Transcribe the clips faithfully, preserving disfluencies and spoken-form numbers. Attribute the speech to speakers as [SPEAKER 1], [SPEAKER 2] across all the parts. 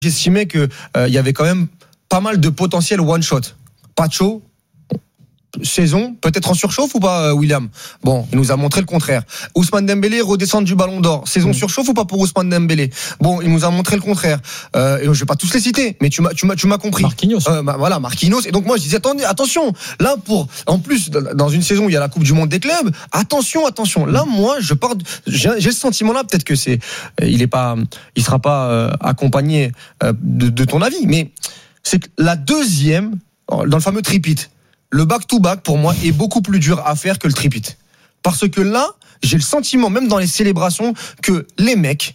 [SPEAKER 1] j'estimais que euh, il y avait quand même pas mal de potentiel one shot. Pacho, saison, peut-être en surchauffe ou pas, William? Bon, il nous a montré le contraire. Ousmane Dembélé redescend du Ballon d'Or. Saison mmh. surchauffe ou pas pour Ousmane Dembélé? Bon, il nous a montré le contraire. Euh, et je vais pas tous les citer, mais tu m'as, tu m'as, tu m'as compris.
[SPEAKER 2] Marquinhos.
[SPEAKER 1] Euh, bah, voilà, Marquinhos. Et donc moi, je disais, attendez, attention. Là, pour, en plus, dans une saison où il y a la Coupe du Monde des clubs, attention, attention. Là, moi, je pars, de, j'ai, j'ai ce sentiment-là, peut-être que c'est, il est pas, il sera pas euh, accompagné euh, de, de ton avis, mais c'est que la deuxième, dans le fameux tripit, le back-to-back, pour moi, est beaucoup plus dur à faire que le tripit. Parce que là, j'ai le sentiment, même dans les célébrations, que les mecs,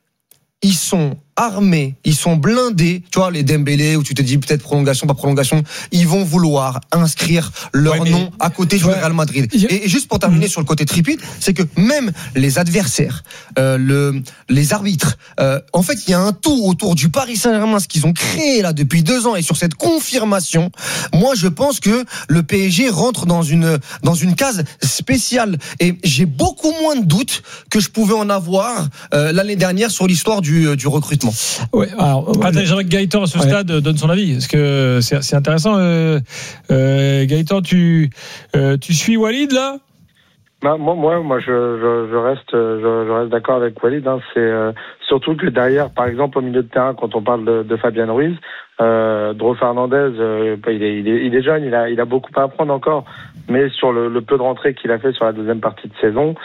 [SPEAKER 1] ils sont armés, ils sont blindés. Tu vois, les Dembélé, où tu te dis peut-être prolongation, pas prolongation, ils vont vouloir inscrire leur ouais, nom à côté du Real Madrid. Et, et juste pour terminer mmh. sur le côté tripit, c'est que même les adversaires, euh, le, les arbitres, euh, en fait, il y a un tout autour du Paris Saint-Germain, ce qu'ils ont créé là depuis deux ans, et sur cette confirmation, moi, je pense que le P S G rentre dans une, dans une case spéciale. Et j'ai beaucoup moins de doutes que je pouvais en avoir euh, l'année dernière sur l'histoire du, du recrutement.
[SPEAKER 2] Ouais, alors, Attends, j'aimerais que Gaëtan à ce ouais. stade donne son avis, parce que c'est, c'est intéressant. Euh, euh, Gaëtan, tu, euh, tu suis Walid là?
[SPEAKER 3] Bah, moi, moi, moi, je, je, je reste, je, je reste d'accord avec Walid. Hein. C'est euh, surtout que derrière, par exemple, au milieu de terrain, quand on parle de, de Fabian Ruiz, euh, Dro Fernandez, euh, il, est, il, est, il est jeune, il a, il a beaucoup à apprendre encore, mais sur le, le peu de rentrées qu'il a fait sur la deuxième partie de saison.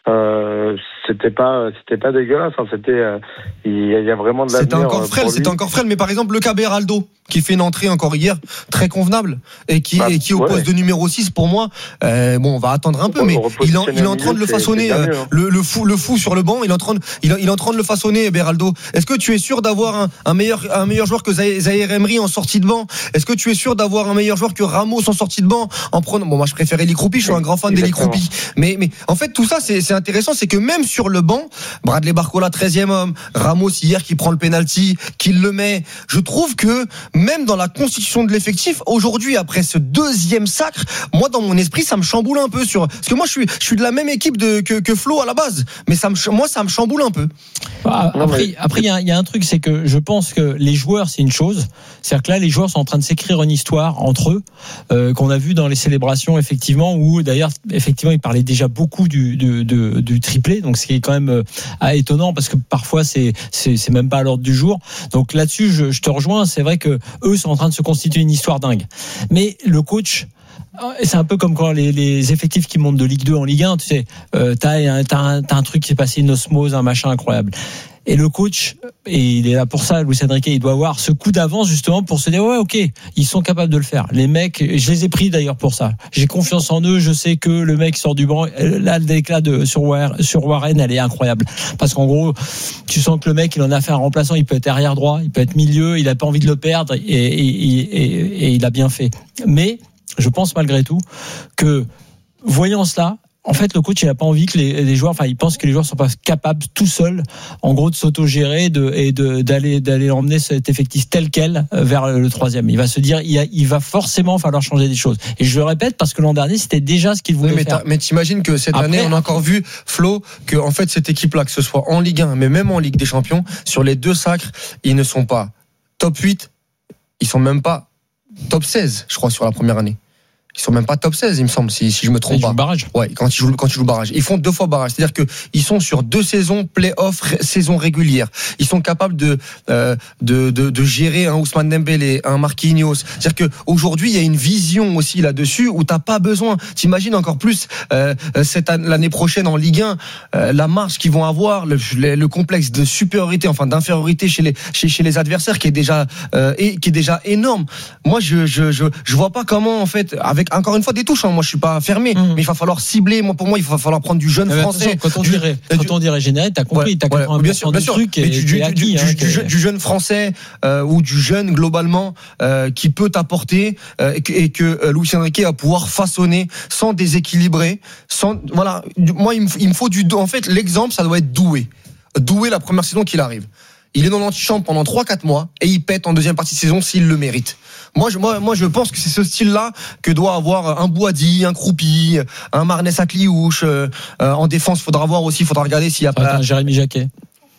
[SPEAKER 3] Euh, c'était pas, c'était pas dégueulasse. Hein, c'était, euh, il y a vraiment de l'avenir.
[SPEAKER 1] C'était encore frêle, c'était encore frêle. Mais par exemple, le cas Beraldo, qui fait une entrée encore hier très convenable et qui, bah, et qui au ouais. poste de numéro six pour moi. Euh, bon, on va attendre un peu, mais il, en, il est en train de le façonner. Euh, hein. le, le fou, le fou sur le banc, il est en train de, il, il est en train de le façonner, Beraldo. Est-ce que tu es sûr d'avoir un, un meilleur, un meilleur joueur que Zaïre Emery en sortie de banc? Est-ce que tu es sûr d'avoir un meilleur joueur que Ramos en sortie de banc en prenant? Bon, moi je préfère Eli Kroupi, je suis un grand fan d'Eli Kroupi. Mais, mais en fait, tout ça, c'est, c'est intéressant, c'est que même sur le banc, Bradley Barcola, treizième homme, Ramos hier qui prend le penalty, qui le met. Je trouve que même dans la constitution de l'effectif, aujourd'hui, après ce deuxième sacre, moi dans mon esprit, ça me chamboule un peu sur. Parce que moi, je suis, je suis de la même équipe de, que, que Flo à la base, mais ça me, moi, ça me chamboule un peu.
[SPEAKER 2] Après, après, il y a, il y a un truc, c'est que je pense que les joueurs, c'est une chose. C'est-à-dire que là, les joueurs sont en train de s'écrire une histoire entre eux, euh, qu'on a vu dans les célébrations, effectivement, où d'ailleurs, effectivement, ils parlaient déjà beaucoup du, du, du, du triplé, donc ce qui est quand même euh, étonnant parce que parfois c'est, c'est c'est même pas à l'ordre du jour. Donc là-dessus, je, je te rejoins. C'est vrai que eux sont en train de se constituer une histoire dingue. Mais le coach, c'est un peu comme quand les, les effectifs qui montent de Ligue deux en Ligue un, tu sais, euh, t'as un, t'as un, t'as un truc qui s'est passé, une osmose, un machin incroyable. Et le coach, et il est là pour ça, Luis Enrique, il doit avoir ce coup d'avance justement pour se dire ouais, ok, ils sont capables de le faire. Les mecs, je les ai pris d'ailleurs pour ça. J'ai confiance en eux. Je sais que le mec sort du banc. Là, l'éclat de sur Warren, sur Warren, elle est incroyable parce qu'en gros, tu sens que le mec, il en a fait un remplaçant. Il peut être arrière droit, il peut être milieu. Il a pas envie de le perdre et, et, et, et, et il a bien fait. Mais je pense malgré tout que voyant cela. En fait, le coach, il a pas envie que les, les joueurs, enfin, il pense que les joueurs sont pas capables tout seuls, en gros, de s'autogérer de, et de, d'aller, d'aller emmener cet effectif tel quel vers le troisième. Il va se dire, il, a, il va forcément falloir changer des choses. Et je le répète parce que l'an dernier, c'était déjà ce qu'il voulait
[SPEAKER 1] oui, mais
[SPEAKER 2] faire.
[SPEAKER 1] Mais t'imagines que cette Après, année, on a encore vu, Flo, que, en fait, cette équipe-là, que ce soit en Ligue un, mais même en Ligue des Champions, sur les deux sacres, ils ne sont pas top huit, ils sont même pas top seize, je crois, sur la première année. Ils sont même pas top seize, il me semble, si, si je me trompe
[SPEAKER 2] ils
[SPEAKER 1] pas.
[SPEAKER 2] Jouent barrage.
[SPEAKER 1] Ouais, quand ils jouent, quand ils jouent barrage. Ils font deux fois barrage. C'est-à-dire que ils sont sur deux saisons play-off, ré, saison régulière. Ils sont capables de, euh, de, de, de gérer un Ousmane Dembélé, un Marquinhos. C'est-à-dire que aujourd'hui, il y a une vision aussi là-dessus où t'as pas besoin. T'imagines encore plus, euh, cette année, l'année prochaine en Ligue un, euh, la marge qu'ils vont avoir, le, le, le complexe de supériorité, enfin, d'infériorité chez les, chez, chez les adversaires qui est déjà, euh, et, qui est déjà énorme. Moi, je, je, je, je vois pas comment, en fait, avec encore une fois des touches, hein. Moi je suis pas fermé, mmh. mais il va falloir cibler. Moi pour moi il va falloir prendre du jeune français.
[SPEAKER 2] Quand on
[SPEAKER 1] du,
[SPEAKER 2] dirait,
[SPEAKER 1] du,
[SPEAKER 2] quand on dirait général, t'as compris,
[SPEAKER 1] ouais,
[SPEAKER 2] t'as compris
[SPEAKER 1] ouais, bien sûr, bien sûr.
[SPEAKER 2] Truc
[SPEAKER 1] mais du, du,
[SPEAKER 2] acquis,
[SPEAKER 1] du,
[SPEAKER 2] hein,
[SPEAKER 1] du, du, du jeune français euh, ou du jeune globalement euh, qui peut t'apporter euh, et que, et que euh, Luis Enrique va pouvoir façonner sans déséquilibrer, sans voilà. Moi il me, il me faut du. En fait l'exemple ça doit être Doué. Doué la première saison qu'il arrive. Il est dans l'antichambre pendant trois quatre mois et il pète en deuxième partie de saison s'il le mérite. Moi je, moi, moi, je pense que c'est ce style-là que doit avoir un Bouhaddi, un Kroupi, un Marnès Akliouche. Euh, en défense, il faudra voir aussi, il faudra regarder s'il y a
[SPEAKER 2] pas... un Jérémy Jacquet.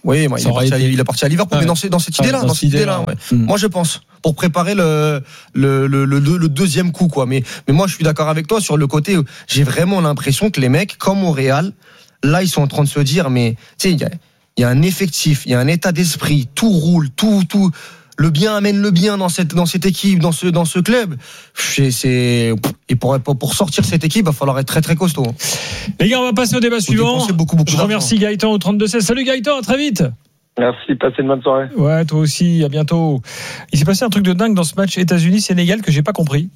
[SPEAKER 1] Oui, moi, il, est parti à, il est parti à Liverpool,
[SPEAKER 2] ouais.
[SPEAKER 1] mais dans, ce, dans cette idée-là,
[SPEAKER 2] ouais,
[SPEAKER 1] dans cette idée-là, ouais.
[SPEAKER 2] Mmh.
[SPEAKER 1] Moi, je pense pour préparer le le, le le le deuxième coup, quoi. Mais mais moi, je suis d'accord avec toi sur le côté. Où j'ai vraiment l'impression que les mecs, comme au Real, là, ils sont en train de se dire, mais tu sais, il y a il y a un effectif, il y a un état d'esprit, tout roule, tout tout. Le bien amène le bien dans cette dans cette équipe, dans ce dans ce club. C'est, c'est et pour pour sortir cette équipe, il va falloir être très très costaud.
[SPEAKER 4] Les gars, on va passer au débat suivant.
[SPEAKER 1] Beaucoup, beaucoup
[SPEAKER 4] Je remercie Gaëtan au trente-deux seize. Salut Gaëtan, à très vite.
[SPEAKER 3] Merci, passez une bonne soirée.
[SPEAKER 4] Ouais, toi aussi, à bientôt. Il s'est passé un truc de dingue dans ce match États-Unis-Sénégal que j'ai pas compris.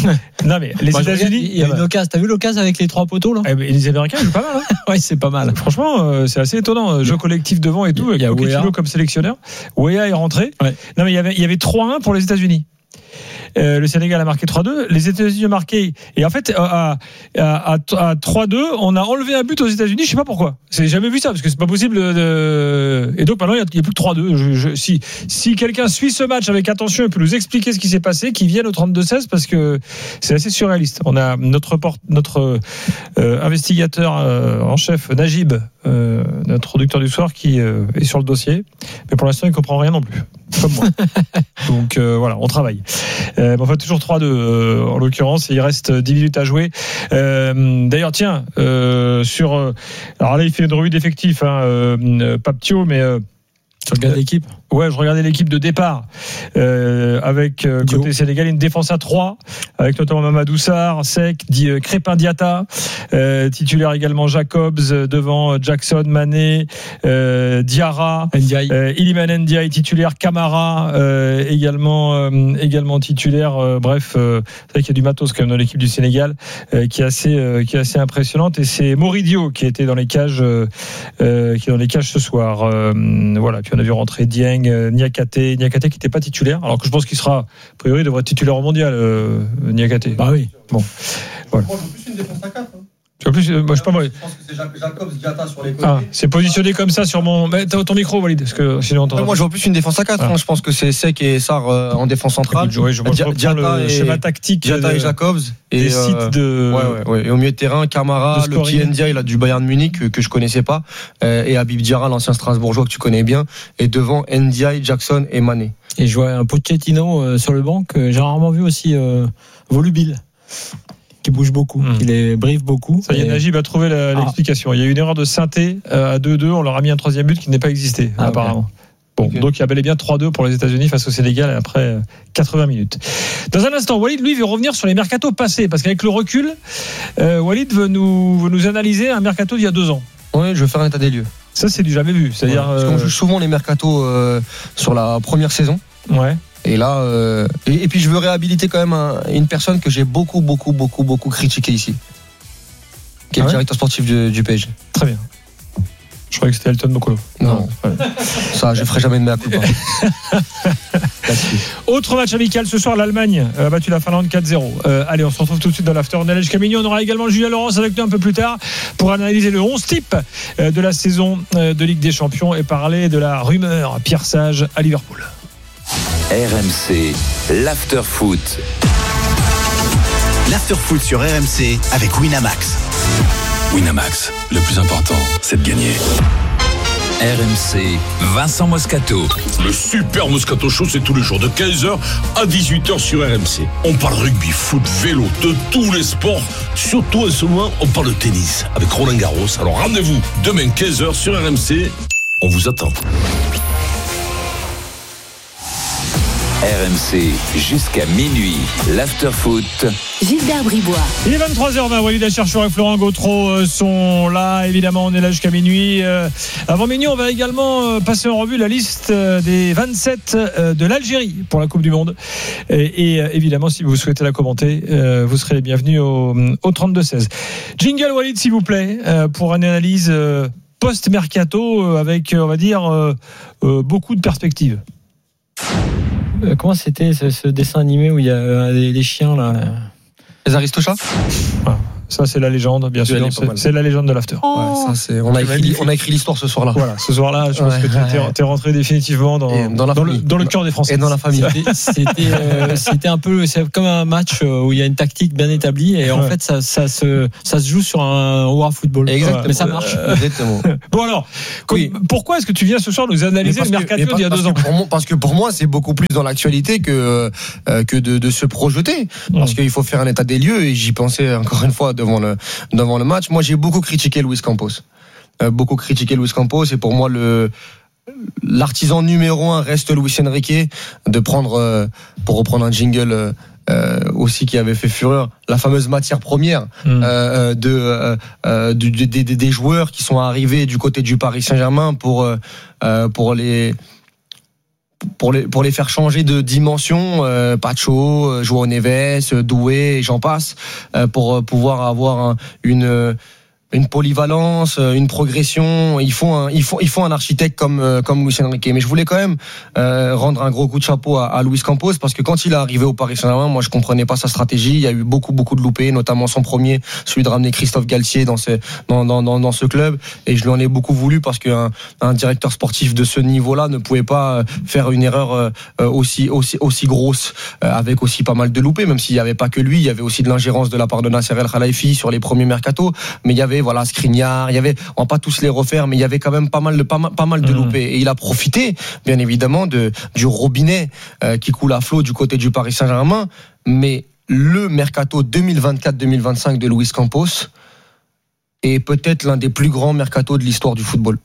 [SPEAKER 4] Non mais les
[SPEAKER 2] Moi,
[SPEAKER 4] États-Unis,
[SPEAKER 2] il y a une occasion. T'as vu l'occasion avec les trois poteaux là?
[SPEAKER 4] Eh ben, les Américains jouent pas mal. Hein.
[SPEAKER 2] Ouais, c'est pas mal.
[SPEAKER 4] Franchement, euh, c'est assez étonnant. Jeu collectif devant et tout.
[SPEAKER 2] Il y a
[SPEAKER 4] avec Pochettino comme sélectionneur. Weah est rentré. Ouais. Non mais il y avait il y avait trois un pour les États-Unis. Euh, le Sénégal a marqué trois deux, les États-Unis ont marqué, et en fait à, à, à, à trois deux on a enlevé un but aux États-Unis, je sais pas pourquoi, j'ai jamais vu ça parce que c'est pas possible de... et donc maintenant il n'y a, a plus que trois deux. je, je, si, si quelqu'un suit ce match avec attention et peut nous expliquer ce qui s'est passé, qu'il vienne au trente-deux seize parce que c'est assez surréaliste. On a notre, port, notre euh, investigateur euh, en chef Najib, euh, notre producteur du soir qui euh, est sur le dossier, mais pour l'instant il comprend rien non plus comme moi. Donc euh, voilà, on travaille. Euh, enfin toujours trois deux euh, en l'occurrence, et il reste dix minutes à jouer. Euh, d'ailleurs tiens, euh, sur euh, alors là il fait une revue d'effectifs, hein, euh, Paptio, mais euh,
[SPEAKER 2] tu regardes l'équipe?
[SPEAKER 4] Ouais, je regardais l'équipe de départ euh, avec euh, côté Sénégal une défense à trois avec notamment Mamadou Sarr, Seck, Di, euh, Crépin Diatta, euh, titulaire également Jacobs euh, devant Jackson, Mané, euh, Diarra,
[SPEAKER 2] Ndiaye,
[SPEAKER 4] euh, Iliman Ndiaye titulaire, Camara euh, également euh, également titulaire. Euh, bref, euh, c'est vrai qu'il y a du matos quand même dans l'équipe du Sénégal euh, qui est assez euh, qui est assez impressionnante, et c'est Moridio qui était dans les cages euh, qui est dans les cages ce soir. Euh, voilà, puis on a vu rentrer Dieng, Niakate, Niakate qui n'était pas titulaire, alors que je pense qu'il sera, a priori, devrait être titulaire au mondial, euh, Niakate.
[SPEAKER 2] Bah oui.
[SPEAKER 4] Bon. Voilà.
[SPEAKER 1] Moi, je veux plus une défense à quatre. Hein.
[SPEAKER 4] En plus, moi, je sais pas moi.
[SPEAKER 1] Je pense que c'est Jacobs, Diatta sur les côtés.
[SPEAKER 4] Ah, c'est positionné comme ça sur mon. Mais t'as ton micro, Walid, parce que sinon on entend.
[SPEAKER 1] Moi, je vois plus une défense à quatre. Ah. Hein. Je pense que c'est Seck et Sarr euh, en défense centrale.
[SPEAKER 4] Écoute, ouais, je, moi, je reprends le et, schéma tactique.
[SPEAKER 1] Diatta et Jacobs.
[SPEAKER 4] Et des euh, sites de.
[SPEAKER 1] Ouais, ouais, ouais. Et au milieu de terrain, Camara, le petit Ndiaye, il a du Bayern Munich que, que je connaissais pas, euh, et Habib Diarra, l'ancien Strasbourgeois que tu connais bien. Et devant Ndiaye, Jackson et Mané.
[SPEAKER 2] Et je vois un Pochettino euh, sur le banc que j'ai rarement vu aussi euh, volubile. Qui bouge beaucoup, mmh. il les brive beaucoup.
[SPEAKER 4] Ça y est, et... Najib a trouvé la, l'explication. Il y a eu une erreur de synthé à deux deux, on leur a mis un troisième but qui n'est pas existé, ah, apparemment. Okay. Bon, okay. Donc il y a bel et bien trois deux pour les États-Unis face au Sénégal après quatre-vingts minutes. Dans un instant, Walid, lui, veut revenir sur les mercatos passés, parce qu'avec le recul, euh, Walid veut nous, veut nous analyser un mercato d'il y a deux ans.
[SPEAKER 1] Oui, je veux faire un état des lieux.
[SPEAKER 4] Ça, c'est du jamais vu. C'est-à-dire,
[SPEAKER 1] ouais, parce qu'on joue souvent les mercatos euh, sur la première saison.
[SPEAKER 4] Ouais.
[SPEAKER 1] Et là, euh, et, et puis je veux réhabiliter quand même un, une personne que j'ai beaucoup, beaucoup, beaucoup, beaucoup critiqué ici, qui est ah le ouais directeur sportif du, du P S G.
[SPEAKER 4] Très bien. Je croyais que c'était Elton Mokolo.
[SPEAKER 1] Non, non. Ouais. Ça, je ferai jamais de mea culpa.
[SPEAKER 4] Autre match amical ce soir, l'Allemagne a battu la Finlande quatre zéro. Euh, allez, on se retrouve tout de suite dans l'after. On est Alej Camigny, on aura également Julien Laurence avec nous un peu plus tard pour analyser le onze type de la saison de Ligue des Champions et parler de la rumeur Pierre Sage à Liverpool.
[SPEAKER 5] R M C, l'After Foot.
[SPEAKER 6] L'After Foot sur R M C avec Winamax.
[SPEAKER 5] Winamax, le plus important, c'est de gagner. R M C, Vincent Moscato.
[SPEAKER 7] Le super Moscato Show, c'est tous les jours de quinze heures à dix-huit heures sur R M C. On parle rugby, foot, vélo, de tous les sports. Surtout et seulement, on parle de tennis avec Roland Garros. Alors rendez-vous demain quinze heures sur R M C. On vous attend.
[SPEAKER 5] R M C jusqu'à minuit, l'Afterfoot.
[SPEAKER 8] Gilbert Bribois.
[SPEAKER 4] Il est vingt-trois heures vingt, Walid Acharchour et Florent Gautreau sont là. Évidemment, on est là jusqu'à minuit. Avant minuit, on va également passer en revue la liste des vingt-sept de l'Algérie pour la Coupe du Monde. Et, et évidemment, si vous souhaitez la commenter, vous serez les bienvenus au, au trente-deux seize. Jingle, Walid, s'il vous plaît, pour une analyse post-mercato avec, on va dire, beaucoup de perspectives.
[SPEAKER 2] Euh, comment c'était ce, ce dessin animé où il y a euh, des, des chiens là?
[SPEAKER 1] Les Aristochats.
[SPEAKER 4] Ah. Ça, c'est la légende, bien sûr. C'est, c'est la légende de l'after.
[SPEAKER 1] Oh. Ouais, ça, c'est, on, a écrit, on a écrit l'histoire ce soir-là.
[SPEAKER 4] Voilà, ce soir-là, je pense ouais, que tu ouais. es rentré définitivement dans,
[SPEAKER 1] dans, la
[SPEAKER 4] dans, le, dans le cœur des Français.
[SPEAKER 1] Et dans la famille.
[SPEAKER 2] C'était, c'était, euh, c'était un peu c'est comme un match où il y a une tactique bien établie et en ouais. fait, ça, ça, se, ça se joue sur un war football.
[SPEAKER 1] Exactement.
[SPEAKER 2] Mais ça marche.
[SPEAKER 1] Exactement.
[SPEAKER 4] Bon, alors, oui. pourquoi est-ce que tu viens ce soir nous analyser le mercato
[SPEAKER 1] que,
[SPEAKER 4] d'il y a deux ans
[SPEAKER 1] pour moi, Parce que pour moi, c'est beaucoup plus dans l'actualité que, euh, que de, de se projeter. Mmh. Parce qu'il faut faire un état des lieux et j'y pensais encore une fois devant le, devant le match. Moi, j'ai beaucoup critiqué Luis Campos. Euh, beaucoup critiqué Luis Campos et pour moi, le, l'artisan numéro un reste Luis Enrique de prendre, euh, pour reprendre un jingle, euh, Euh, aussi qui avait fait fureur, la fameuse matière première mmh. euh, de, euh, euh, du, des, des, des joueurs qui sont arrivés du côté du Paris Saint-Germain pour euh, pour les pour les pour les faire changer de dimension, euh, Pacho, João Neves, Doué et j'en passe, euh, pour pouvoir avoir un, une une polyvalence, une progression. Il faut un, il faut, il faut un architecte comme comme Luis Enrique. Mais je voulais quand même euh, rendre un gros coup de chapeau à, à Luis Campos parce que quand il est arrivé au Paris Saint-Germain, moi je comprenais pas sa stratégie. Il y a eu beaucoup beaucoup de loupés, notamment son premier, celui de ramener Christophe Galtier dans ce dans dans dans, dans ce club. Et je lui en ai beaucoup voulu parce qu'un un directeur sportif de ce niveau-là ne pouvait pas faire une erreur aussi aussi aussi grosse avec aussi pas mal de loupés. Même s'il y avait pas que lui, il y avait aussi de l'ingérence de la part de Nasser El Khelaifi sur les premiers mercatos. Mais il y avait voilà Skriniar, il y avait, on va pas tous les refaire, mais il y avait quand même pas mal de pas mal, pas mal de loupés et il a profité bien évidemment de du robinet euh, qui coule à flot du côté du Paris Saint-Germain, mais le mercato deux mille vingt-quatre deux mille vingt-cinq de Luis Campos est peut-être l'un des plus grands mercatos de l'histoire du football.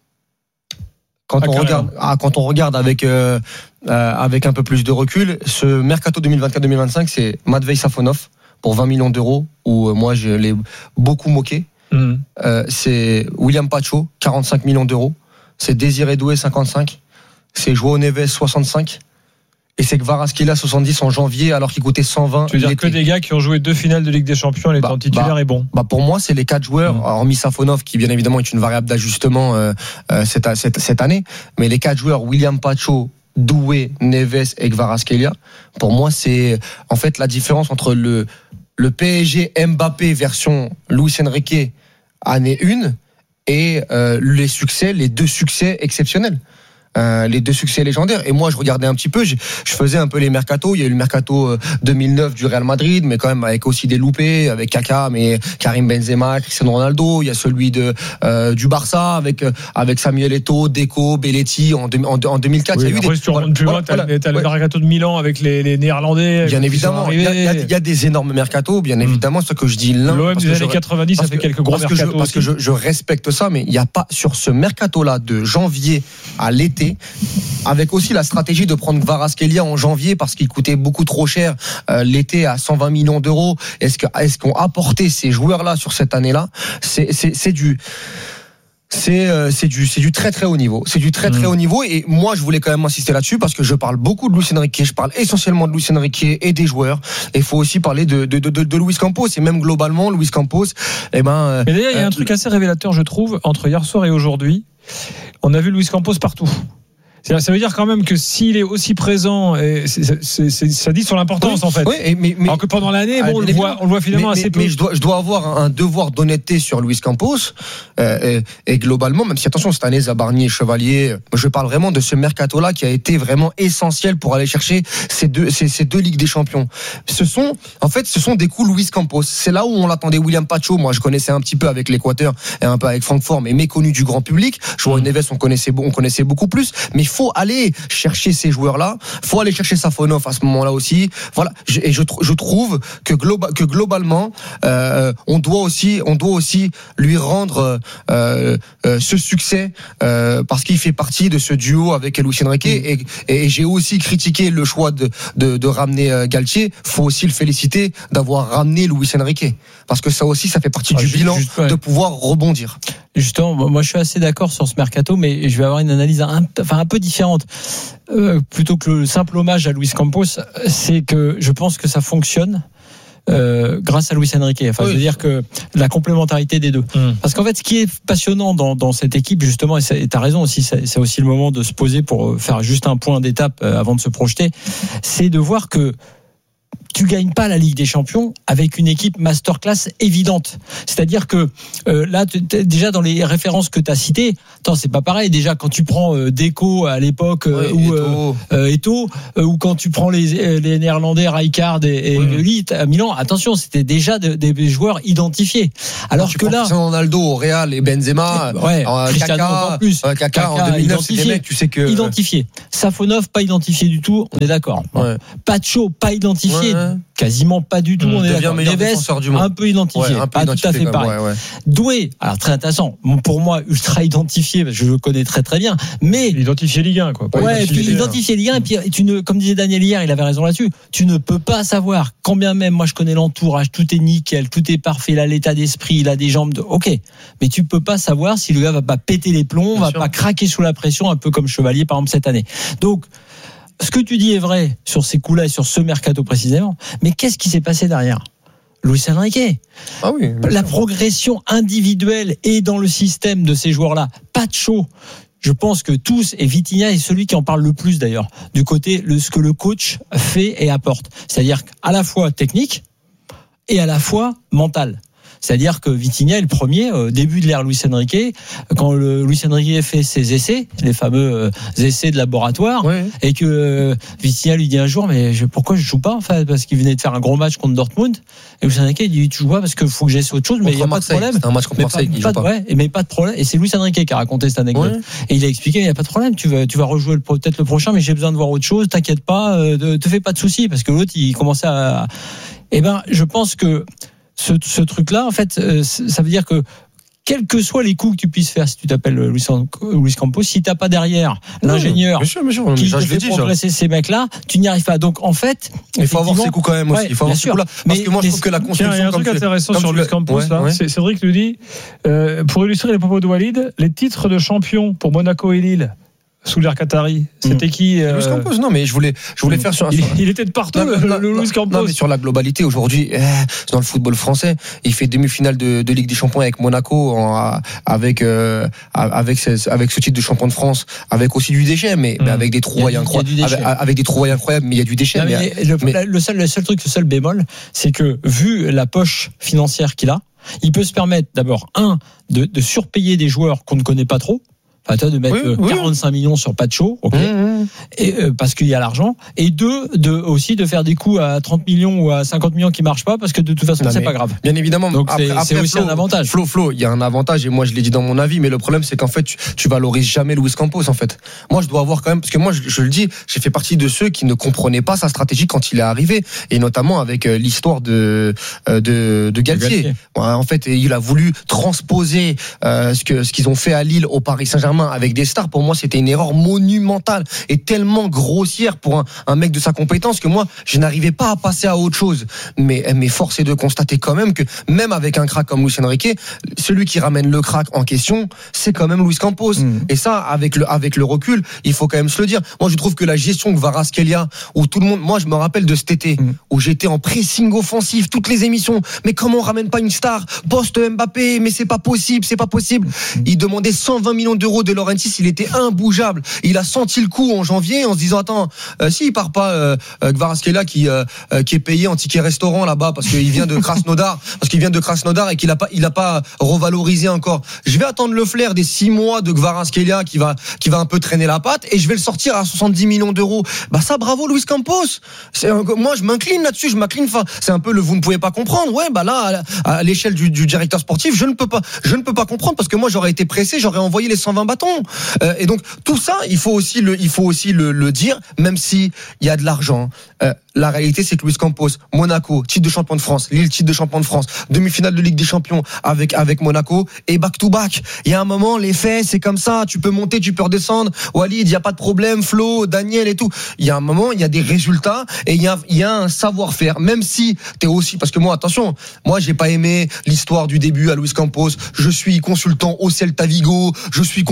[SPEAKER 1] Quand ah, on regarde ah, quand on regarde avec euh, euh, avec un peu plus de recul, ce mercato deux mille vingt-quatre deux mille vingt-cinq, c'est Matvei Safonov pour vingt millions d'euros où euh, moi je l'ai beaucoup moqué. Mmh. Euh, c'est William Pacho, quarante-cinq millions d'euros. C'est Désiré Doué, cinquante-cinq. C'est João Neves, soixante-cinq. Et c'est Kvaratskhelia, soixante-dix en janvier, alors qu'il coûtait cent vingt.
[SPEAKER 4] Tu veux dire que des gars qui ont joué deux finales de Ligue des Champions, les bah, temps titulaires
[SPEAKER 1] bah,
[SPEAKER 4] est bon.
[SPEAKER 1] Bah pour moi, c'est les quatre joueurs, mmh. hormis Safonov, qui bien évidemment est une variable d'ajustement euh, euh, cette, cette, cette année. Mais les quatre joueurs, William Pacho, Doué, Neves et Kvaratskhelia, pour moi, c'est en fait la différence entre le, le P S G Mbappé version Luis Enrique année une et euh, les succès, les deux succès exceptionnels. Euh, les deux succès légendaires. Et moi, je regardais un petit peu, je, je faisais un peu les mercatos. Il y a eu le mercato deux mille neuf du Real Madrid, mais quand même avec aussi des loupés, avec Kaka, mais Karim Benzema, Cristiano Ronaldo. Il y a celui de euh, du Barça avec avec Samuel Eto'o, Deco, Belletti en, en, en deux mille quatre.
[SPEAKER 4] Oui,
[SPEAKER 1] il y a eu
[SPEAKER 4] après,
[SPEAKER 1] des.
[SPEAKER 4] Si tu remontes plus loin, t'as, voilà, t'as ouais. le mercato de Milan avec les, les Néerlandais.
[SPEAKER 1] Bien évidemment, il y, a, il, y a, il y a des énormes mercatos. Bien évidemment, mmh. ce que je dis l'un.
[SPEAKER 4] L'O M des années quatre-vingt-dix, ça fait
[SPEAKER 1] que,
[SPEAKER 4] quelques gros
[SPEAKER 1] parce
[SPEAKER 4] mercatos.
[SPEAKER 1] Que je, parce que je, je respecte ça, mais il n'y a pas sur ce mercato-là de janvier à l'été. Avec aussi la stratégie de prendre Kvaratskhelia en janvier parce qu'il coûtait beaucoup trop cher euh, l'été à cent vingt millions d'euros. Est-ce que est-ce qu'on a apporté ces joueurs-là sur cette année-là ? C'est c'est c'est du c'est euh, c'est du c'est du très très haut niveau. C'est du très très mmh. haut niveau et moi je voulais quand même insister là-dessus parce que je parle beaucoup de Luis Enrique, je parle essentiellement de Luis Enrique et des joueurs. Et il faut aussi parler de de de de, de Luis Campos et même globalement Luis Campos. Eh ben. Euh,
[SPEAKER 4] Mais d'ailleurs il y a un euh, truc assez révélateur je trouve entre hier soir et aujourd'hui. On a vu Luis Campos partout. Ça veut dire quand même que s'il est aussi présent, et c'est, c'est, c'est, ça dit sur l'importance
[SPEAKER 1] oui,
[SPEAKER 4] en fait.
[SPEAKER 1] Oui, mais, mais,
[SPEAKER 4] alors que pendant l'année, bon, on le voit, on le voit finalement
[SPEAKER 1] mais,
[SPEAKER 4] assez
[SPEAKER 1] mais,
[SPEAKER 4] peu.
[SPEAKER 1] Mais je dois, je dois avoir un devoir d'honnêteté sur Luis Campos euh, et, et globalement, même si attention cette année Zabarni et Chevalier, je parle vraiment de ce mercato-là qui a été vraiment essentiel pour aller chercher ces deux, ces, ces deux ligues des champions. Ce sont, en fait, ce sont des coups Luis Campos. C'est là où on l'attendait. William Pacho, moi je connaissais un petit peu avec l'Équateur et un peu avec Francfort, mais méconnu du grand public. João Neves, on connaissait, on connaissait beaucoup plus, mais il faut aller chercher ces joueurs-là, faut aller chercher Safonov à ce moment-là aussi. Voilà, et je, je trouve que, globa, que globalement, euh, on doit aussi, on doit aussi lui rendre euh, euh, ce succès euh, parce qu'il fait partie de ce duo avec Luis Enrique. Et, et, et j'ai aussi critiqué le choix de, de, de ramener euh, Galtier. Faut aussi le féliciter d'avoir ramené Luis Enrique parce que ça aussi, ça fait partie ah, du juste, bilan juste, ouais. de pouvoir rebondir.
[SPEAKER 2] Justement, moi je suis assez d'accord sur ce mercato, mais je vais avoir une analyse un, enfin, un peu différente. Euh, plutôt que le simple hommage à Luis Campos, c'est que je pense que ça fonctionne euh, grâce à Luis Enrique. Enfin, oui. Je veux dire que la complémentarité des deux. Mmh. Parce qu'en fait, ce qui est passionnant dans, dans cette équipe, justement, et tu as raison aussi, c'est, c'est aussi le moment de se poser pour faire juste un point d'étape avant de se projeter, c'est de voir que tu gagnes pas la Ligue des Champions avec une équipe masterclass évidente. C'est-à-dire que euh, là, déjà dans les références que tu as citées, attends, c'est pas pareil. Déjà quand tu prends euh, Deco à l'époque euh,
[SPEAKER 1] ouais,
[SPEAKER 2] ou Eto'o, euh, Eto'o euh, ou quand tu prends les, les Néerlandais Rijkaard et, et
[SPEAKER 4] ouais.
[SPEAKER 2] Lee à Milan, attention, c'était déjà de, des joueurs identifiés. Alors
[SPEAKER 1] tu
[SPEAKER 2] que là,
[SPEAKER 1] Ronaldo au Real et Benzema,
[SPEAKER 2] ouais,
[SPEAKER 1] euh,
[SPEAKER 2] Cristiano
[SPEAKER 1] Kaka,
[SPEAKER 2] encore plus.
[SPEAKER 1] euh, Kaka,
[SPEAKER 2] Kaka
[SPEAKER 1] en deux mille neuf, c'est des mecs, tu sais que
[SPEAKER 2] identifié. Safonov pas identifié du tout, on est d'accord.
[SPEAKER 1] Ouais.
[SPEAKER 2] Pacho pas identifié,
[SPEAKER 1] ouais.
[SPEAKER 2] quasiment pas du tout,
[SPEAKER 1] mmh,
[SPEAKER 2] on est d'accord. Neves
[SPEAKER 1] du monde.
[SPEAKER 2] un peu identifié,
[SPEAKER 1] ouais, un peu
[SPEAKER 2] pas
[SPEAKER 1] identifié
[SPEAKER 2] tout à fait pareil.
[SPEAKER 1] Ouais, ouais.
[SPEAKER 2] Doué, alors très intéressant. Pour moi, ultra identifié, parce que je le connais très très bien. Mais
[SPEAKER 4] identifié Ligue un, quoi. Pas
[SPEAKER 2] ouais, puis identifié Ligue un, et puis tu ne, comme disait Daniel hier, il avait raison là-dessus. Tu ne peux pas savoir. Quand bien même, moi je connais l'entourage, tout est nickel, tout est parfait, il a l'état d'esprit, il a des jambes de. Ok, mais tu peux pas savoir si le gars va pas péter les plombs, bien va sûr. Pas craquer sous la pression, un peu comme Chevalier par exemple cette année. Donc ce que tu dis est vrai sur ces coups-là et sur ce mercato précisément, mais qu'est-ce qui s'est passé derrière ? Luis Enrique.
[SPEAKER 1] Ah oui,
[SPEAKER 2] la progression individuelle et dans le système de ces joueurs-là, pas de show. Je pense que tous, et Vitinha est celui qui en parle le plus d'ailleurs, du côté de ce que le coach fait et apporte. C'est-à-dire à la fois technique et à la fois mental. C'est-à-dire que Vitinha est le premier, au début de l'ère Luis Enrique, quand le Luis Enrique fait ses essais, les fameux essais de laboratoire, oui. Et que euh, Vitinha lui dit un jour, mais je, pourquoi je joue pas en fait, parce qu'il venait de faire un gros match contre Dortmund, et Luis Enrique il dit, tu joues pas parce qu'il faut que j'essaie autre chose, mais il n'y a pas de problème.
[SPEAKER 1] C'est un match contre Marseille, il joue pas.
[SPEAKER 2] Ouais, mais pas de problème. Et c'est Luis Enrique qui a raconté cette anecdote. Oui. Et il a expliqué, il n'y a pas de problème, tu vas, tu vas rejouer le, peut-être le prochain, mais j'ai besoin de voir autre chose, t'inquiète pas, euh, te fais pas de soucis, parce que l'autre il commençait à. Eh ben, je pense que Ce, ce truc-là, en fait, euh, ça veut dire que quels que soient les coups que tu puisses faire, si tu t'appelles Luis, Luis Campos, si t'as pas derrière l'ingénieur
[SPEAKER 1] bien sûr, bien sûr,
[SPEAKER 2] qui
[SPEAKER 1] ça,
[SPEAKER 2] te
[SPEAKER 1] je
[SPEAKER 2] fait
[SPEAKER 1] dit,
[SPEAKER 2] progresser
[SPEAKER 1] ça.
[SPEAKER 2] ces mecs-là, tu n'y arrives pas. Donc en fait,
[SPEAKER 1] il faut avoir ses coups quand même aussi.
[SPEAKER 2] Ouais,
[SPEAKER 1] il faut avoir ces coups-là. Parce
[SPEAKER 2] mais,
[SPEAKER 1] que moi, je trouve que la construction.
[SPEAKER 4] Il y a un truc intéressant sur Luis Campos,
[SPEAKER 1] ouais,
[SPEAKER 4] là. Ouais. C'est, Cédric nous dit, euh, pour illustrer les propos de Walid, les titres de champion pour Monaco et Lille. Sous l'ère Qatari, c'était mmh. qui euh...
[SPEAKER 1] Luis Campos, non, mais je voulais, je voulais faire sur.
[SPEAKER 4] Il, il était de partout, non, le,
[SPEAKER 1] non,
[SPEAKER 4] le
[SPEAKER 1] non,
[SPEAKER 4] Luis Campos.
[SPEAKER 1] Non, mais sur la globalité, aujourd'hui, eh, dans le football français, il fait demi-finale de, de Ligue des Champions avec Monaco, en, avec, euh, avec, ce, avec ce titre de champion de France, avec aussi du déchet, mais, mmh. mais avec des trouvailles incroyables, avec, avec des trouvailles incroyables, mais il y a du déchet.
[SPEAKER 2] Non, mais mais, le, mais... le seul, le seul truc, le seul bémol, c'est que vu la poche financière qu'il a, il peut se permettre d'abord un de, de surpayer des joueurs qu'on ne connaît pas trop. Enfin, toi, de mettre oui, oui. quarante-cinq millions sur Pacho, ok, mmh. et, euh, parce qu'il y a l'argent, et deux, de, aussi de faire des coups à trente millions ou à cinquante millions qui marchent pas, parce que de toute façon, non, c'est pas grave.
[SPEAKER 1] Bien évidemment.
[SPEAKER 2] Donc, après, c'est, après, c'est aussi
[SPEAKER 1] Flo,
[SPEAKER 2] un avantage.
[SPEAKER 1] Flo, Flo, il y a un avantage, et moi, je l'ai dit dans mon avis, mais le problème, c'est qu'en fait, tu, tu valorises jamais Luis Campos, en fait. Moi, je dois avoir quand même, parce que moi, je, je le dis, j'ai fait partie de ceux qui ne comprenaient pas sa stratégie quand il est arrivé, et notamment avec euh, l'histoire de, euh, de, de Galtier. Galtier. Ouais, en fait, il a voulu transposer euh, ce que, ce qu'ils ont fait à Lille au Paris Saint-Germain avec des stars. Pour moi, c'était une erreur monumentale et tellement grossière pour un, un mec de sa compétence que moi, je n'arrivais pas à passer à autre chose. Mais, mais force est de constater quand même que même avec un crack comme Luis Enrique, celui qui ramène le crack en question, c'est quand même Luis Campos. Mmh. Et ça, avec le, avec le recul, il faut quand même se le dire. Moi, je trouve que la gestion que Kvaratskhelia, où tout le monde, moi, je me rappelle de cet été, mmh. où j'étais en pressing offensif, toutes les émissions. Mais comment on ramène pas une star post-Mbappé? Mais c'est pas possible, c'est pas possible. Mmh. Il demandait cent vingt millions d'euros de Laurentiis, il était imbougeable. Il a senti le coup en janvier en se disant attends, euh, si il part pas euh, Kvaratskhelia qui euh, qui est payé en ticket restaurant là-bas parce qu'il vient de Krasnodar, parce qu'il vient de Krasnodar et qu'il a pas il a pas revalorisé encore. Je vais attendre le flair des six mois de Kvaratskhelia qui va qui va un peu traîner la patte et je vais le sortir à soixante-dix millions d'euros. Bah ça, bravo Luis Campos. C'est un, moi je m'incline là-dessus, je m'incline. Enfin, c'est un peu le vous ne pouvez pas comprendre. Ouais, bah là à, à l'échelle du, du directeur sportif, je ne peux pas je ne peux pas comprendre parce que moi j'aurais été pressé, j'aurais envoyé les cent vingt bâtons. Euh, et donc tout ça, il faut aussi le, il faut aussi le, le dire, même si il y a de l'argent. Euh, la réalité, c'est que Luis Campos, Monaco, titre de champion de France, Lille, titre de champion de France, demi-finale de Ligue des Champions avec avec Monaco et back to back. Il y a un moment, les faits, c'est comme ça. Tu peux monter, tu peux redescendre. Walid, il y a pas de problème. Flo, Daniel et tout. Il y a un moment, il y a des résultats et il y a, il y a un savoir-faire. Même si t'es aussi, parce que moi, attention, moi, j'ai pas aimé l'histoire du début à Luis Campos. Je suis consultant au Celta Vigo. Je suis consultant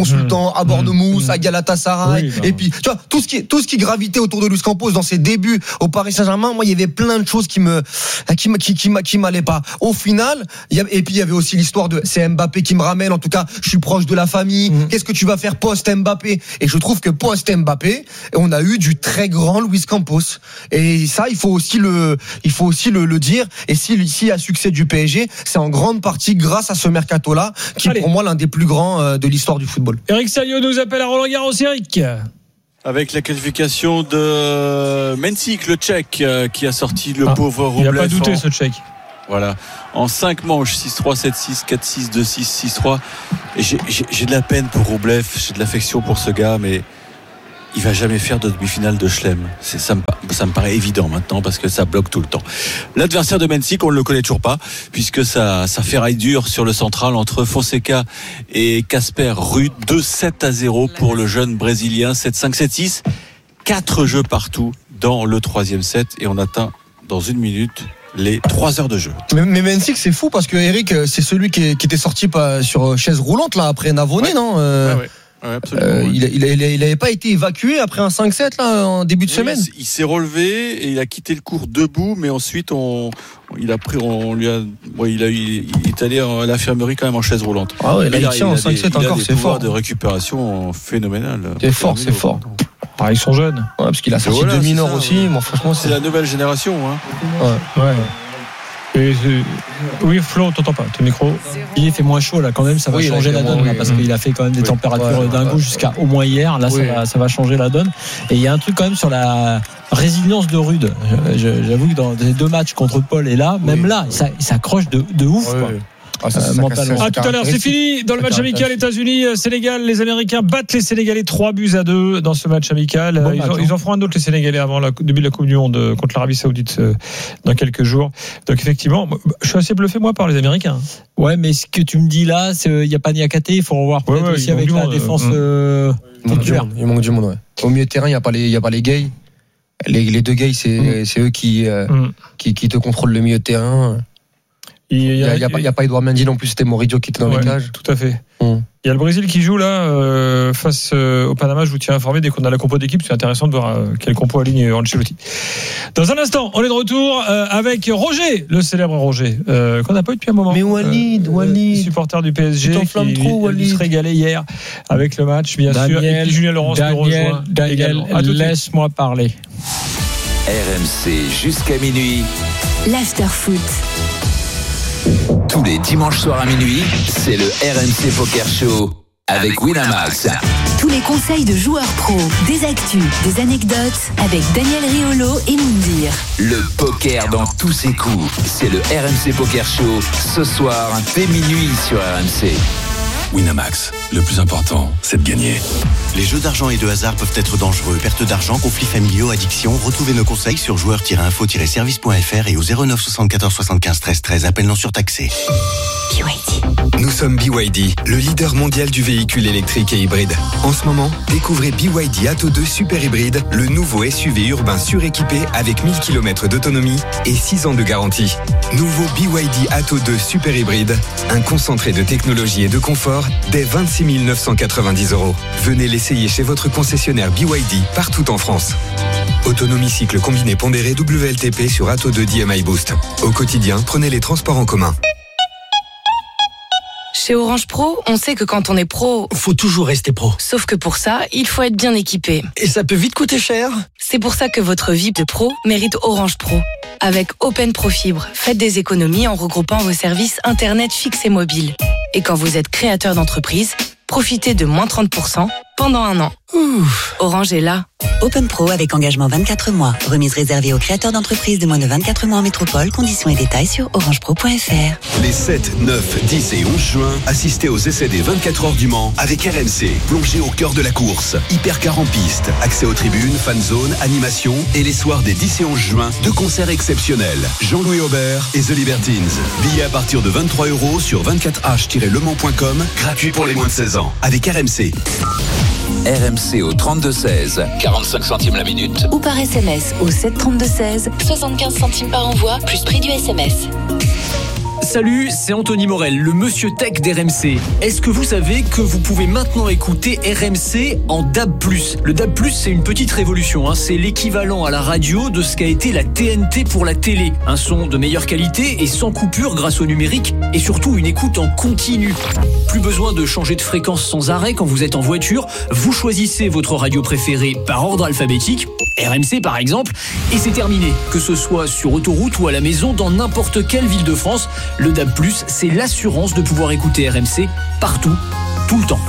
[SPEAKER 1] consultant à Bournemouth,
[SPEAKER 2] mmh.
[SPEAKER 1] à Galatasaray,
[SPEAKER 2] oui, bah,
[SPEAKER 1] et puis tu vois tout ce qui tout ce qui gravitait autour de Luis Campos dans ses débuts au Paris Saint-Germain. Moi, il y avait plein de choses qui me qui qui qui, qui m'allaient pas. Au final, il y avait, et puis il y avait aussi l'histoire de c'est Mbappé qui me ramène. En tout cas, je suis proche de la famille. Mmh. Qu'est-ce que tu vas faire post Mbappé? Et je trouve que post Mbappé, on a eu du très grand Luis Campos. Et ça, il faut aussi le il faut aussi le, le dire. Et si s'il y a succès du P S G, c'est en grande partie grâce à ce mercato-là, qui Allez. est pour moi l'un des plus grands de l'histoire du football.
[SPEAKER 4] Eric Salio nous appelle à Roland-Garros. Eric.
[SPEAKER 8] Avec la qualification de Mencic, le Tchèque, qui a sorti le ah, pauvre Rublev.
[SPEAKER 4] Il n'a pas douté, en... ce Tchèque.
[SPEAKER 8] Voilà. En cinq manches, six trois, sept six, quatre six, deux six, six trois. Et j'ai, j'ai, j'ai de la peine pour Rublev, j'ai de l'affection pour ce gars, mais il va jamais faire de demi-finale de Chelem. C'est, ça, me, ça me paraît évident maintenant parce que ça bloque tout le temps. L'adversaire de Mencic, on ne le connaît toujours pas puisque ça, ça ferraille dur sur le central entre Fonseca et Casper Ruud. deux sept à zéro pour le jeune Brésilien. sept cinq, sept six. Quatre jeux partout dans le troisième set et on atteint dans une minute les trois heures de jeu.
[SPEAKER 1] Mais, mais Mencic, c'est fou parce que Eric, c'est celui qui, qui était sorti pas sur chaise roulante là après Navoni, ouais. non euh... ouais, ouais. Ouais, euh, ouais. il, il, il, il avait pas été évacué après un cinq sept là en début de oui, semaine.
[SPEAKER 8] Il s'est relevé et il a quitté le court debout, mais ensuite on, il a pris, on lui a, ouais, il a, il, il est allé à l'infirmerie quand même en chaise roulante.
[SPEAKER 1] Ah ouais, là, il, il tient en cinq sept encore, c'est fort.
[SPEAKER 8] De récupération phénoménal.
[SPEAKER 1] C'est fort, c'est fort.
[SPEAKER 4] Ah, ils sont jeunes.
[SPEAKER 1] Ouais, parce qu'il a sorti voilà, deux mineurs aussi.
[SPEAKER 8] Ouais.
[SPEAKER 1] Moi, franchement,
[SPEAKER 8] c'est... c'est la nouvelle génération. Hein.
[SPEAKER 4] Ouais. ouais. Et oui, Flo, on t'entend pas, ton micro.
[SPEAKER 2] Il fait moins chaud là, quand même, ça va oui, changer la donne oui, là, parce oui. qu'il a fait quand même des oui. températures ouais, dingo ouais, jusqu'à ouais. au moins hier. Là, oui. ça, va, ça va changer la donne. Et il y a un truc quand même sur la résilience de Ruud. J'avoue que dans les deux matchs contre Paul et là, même oui. là, ça, il s'accroche de, de ouf. Oui. Quoi.
[SPEAKER 4] Ah, ça, euh, mentalement. À tout à l'heure, c'est fini dans le match amical États-Unis Sénégal. Les Américains battent les Sénégalais trois buts à deux dans ce match amical. Bon, ils, match, en, hein. ils en feront un autre les Sénégalais avant le début de la Coupe du Monde contre l'Arabie Saoudite dans quelques jours. Donc effectivement, je suis assez bluffé moi par les Américains.
[SPEAKER 2] Ouais, mais ce que tu me dis là, il n'y a pas Niakate, il faut revoir peut-être ouais, ouais, aussi avec la monde, défense. Euh,
[SPEAKER 1] il, manque monde, il manque du monde. Ouais. Au milieu de terrain, il n'y a pas les, il y a pas les gays. Les, les deux gays, c'est, mm. c'est eux qui, euh, mm. qui, qui te contrôlent le milieu de terrain. Il n'y a, a, a, a pas Edouard Mendy non plus, c'était Moridio qui était dans ouais, les cages.
[SPEAKER 4] Tout à fait. Hum. Il y a le Brésil qui joue là euh, face euh, au Panama. Je vous tiens informé dès qu'on a la compo d'équipe. C'est intéressant de voir euh, quel compo aligne Ancelotti. Dans un instant, on est de retour euh, avec Roger, le célèbre Roger, euh, qu'on n'a pas eu depuis un moment.
[SPEAKER 1] Mais Walid, euh, Walid,
[SPEAKER 4] supporter du P S G,
[SPEAKER 1] qui trop, Walid.
[SPEAKER 4] se régalait hier avec le match, bien
[SPEAKER 2] Daniel,
[SPEAKER 4] sûr. Et puis Julien Laurence
[SPEAKER 2] Daniel,
[SPEAKER 4] nous rejoint.
[SPEAKER 2] Daniel, laisse-moi parler.
[SPEAKER 5] R M C jusqu'à minuit.
[SPEAKER 9] L'after-foot.
[SPEAKER 5] Tous les dimanches soirs à minuit, c'est le R M C Poker Show avec Winamax.
[SPEAKER 9] Tous les conseils de joueurs pros, des actus, des anecdotes avec Daniel Riolo et Moundir.
[SPEAKER 5] Le poker dans tous ses coups, c'est le R M C Poker Show ce soir dès minuit sur R M C. Winamax, le plus important, c'est de gagner.
[SPEAKER 6] Les jeux d'argent et de hasard peuvent être dangereux. Perte d'argent, conflits familiaux, addiction. Retrouvez nos conseils sur joueurs tiret info tiret service point f r et au zéro neuf soixante-quatorze soixante-quinze treize treize. Appel non surtaxé.
[SPEAKER 9] B Y D.
[SPEAKER 10] Nous sommes B Y D, le leader mondial du véhicule électrique et hybride. En ce moment, découvrez B Y D Atto deux Super Hybride, le nouveau S U V urbain suréquipé avec mille kilomètres d'autonomie et six ans de garantie. Nouveau B Y D Atto deux Super Hybride, un concentré de technologie et de confort dès vingt-six mille neuf cent quatre-vingt-dix euros. Venez l'essayer chez votre concessionnaire B Y D partout en France. Autonomie cycle combiné pondéré W L T P sur Atto deux D M I Boost. Au quotidien, prenez les transports en commun.
[SPEAKER 11] Chez Orange Pro, on sait que quand on est pro,
[SPEAKER 12] faut toujours rester pro.
[SPEAKER 11] Sauf que pour ça, il faut être bien équipé.
[SPEAKER 12] Et ça peut vite coûter cher.
[SPEAKER 11] C'est pour ça que votre V I P de pro mérite Orange Pro. Avec Open Pro Fibre, faites des économies en regroupant vos services Internet fixe et mobile. Et quand vous êtes créateur d'entreprise, profitez de moins trente pour cent pendant un an. Ouf. Orange est là.
[SPEAKER 13] Open Pro avec engagement vingt-quatre mois. Remise réservée aux créateurs d'entreprises de moins de vingt-quatre mois en métropole. Conditions et détails sur orangepro point f r.
[SPEAKER 14] Les sept, neuf, dix et onze juin, assistez aux essais des vingt-quatre heures du Mans avec R M C. Plongez au cœur de la course. Hypercar en piste, accès aux tribunes, fan zone, animation et les soirs des dix et onze juin, deux concerts exceptionnels. Jean-Louis Aubert et The Libertines. Billets à partir de vingt-trois euros sur vingt-quatre h tiret le mans point com. Gratuit pour les moins de seize ans. Avec R M C.
[SPEAKER 5] R M C au trente-deux seize, quarante-cinq centimes la minute.
[SPEAKER 9] Ou par S M S au sept trente-deux seize, soixante-quinze centimes par envoi, plus prix du S M S.
[SPEAKER 15] Salut, c'est Anthony Morel, le monsieur tech d'R M C. Est-ce que vous savez que vous pouvez maintenant écouter R M C en D A B plus? Le D A B plus, c'est une petite révolution. Hein. C'est l'équivalent à la radio de ce qu'a été la T N T pour la télé. Un son de meilleure qualité et sans coupure grâce au numérique et surtout une écoute en continu. Plus besoin de changer de fréquence sans arrêt quand vous êtes en voiture. Vous choisissez votre radio préférée par ordre alphabétique, R M C par exemple, et c'est terminé. Que ce soit sur autoroute ou à la maison, dans n'importe quelle ville de France, le D A B plus, c'est l'assurance de pouvoir écouter R M C partout, tout le temps.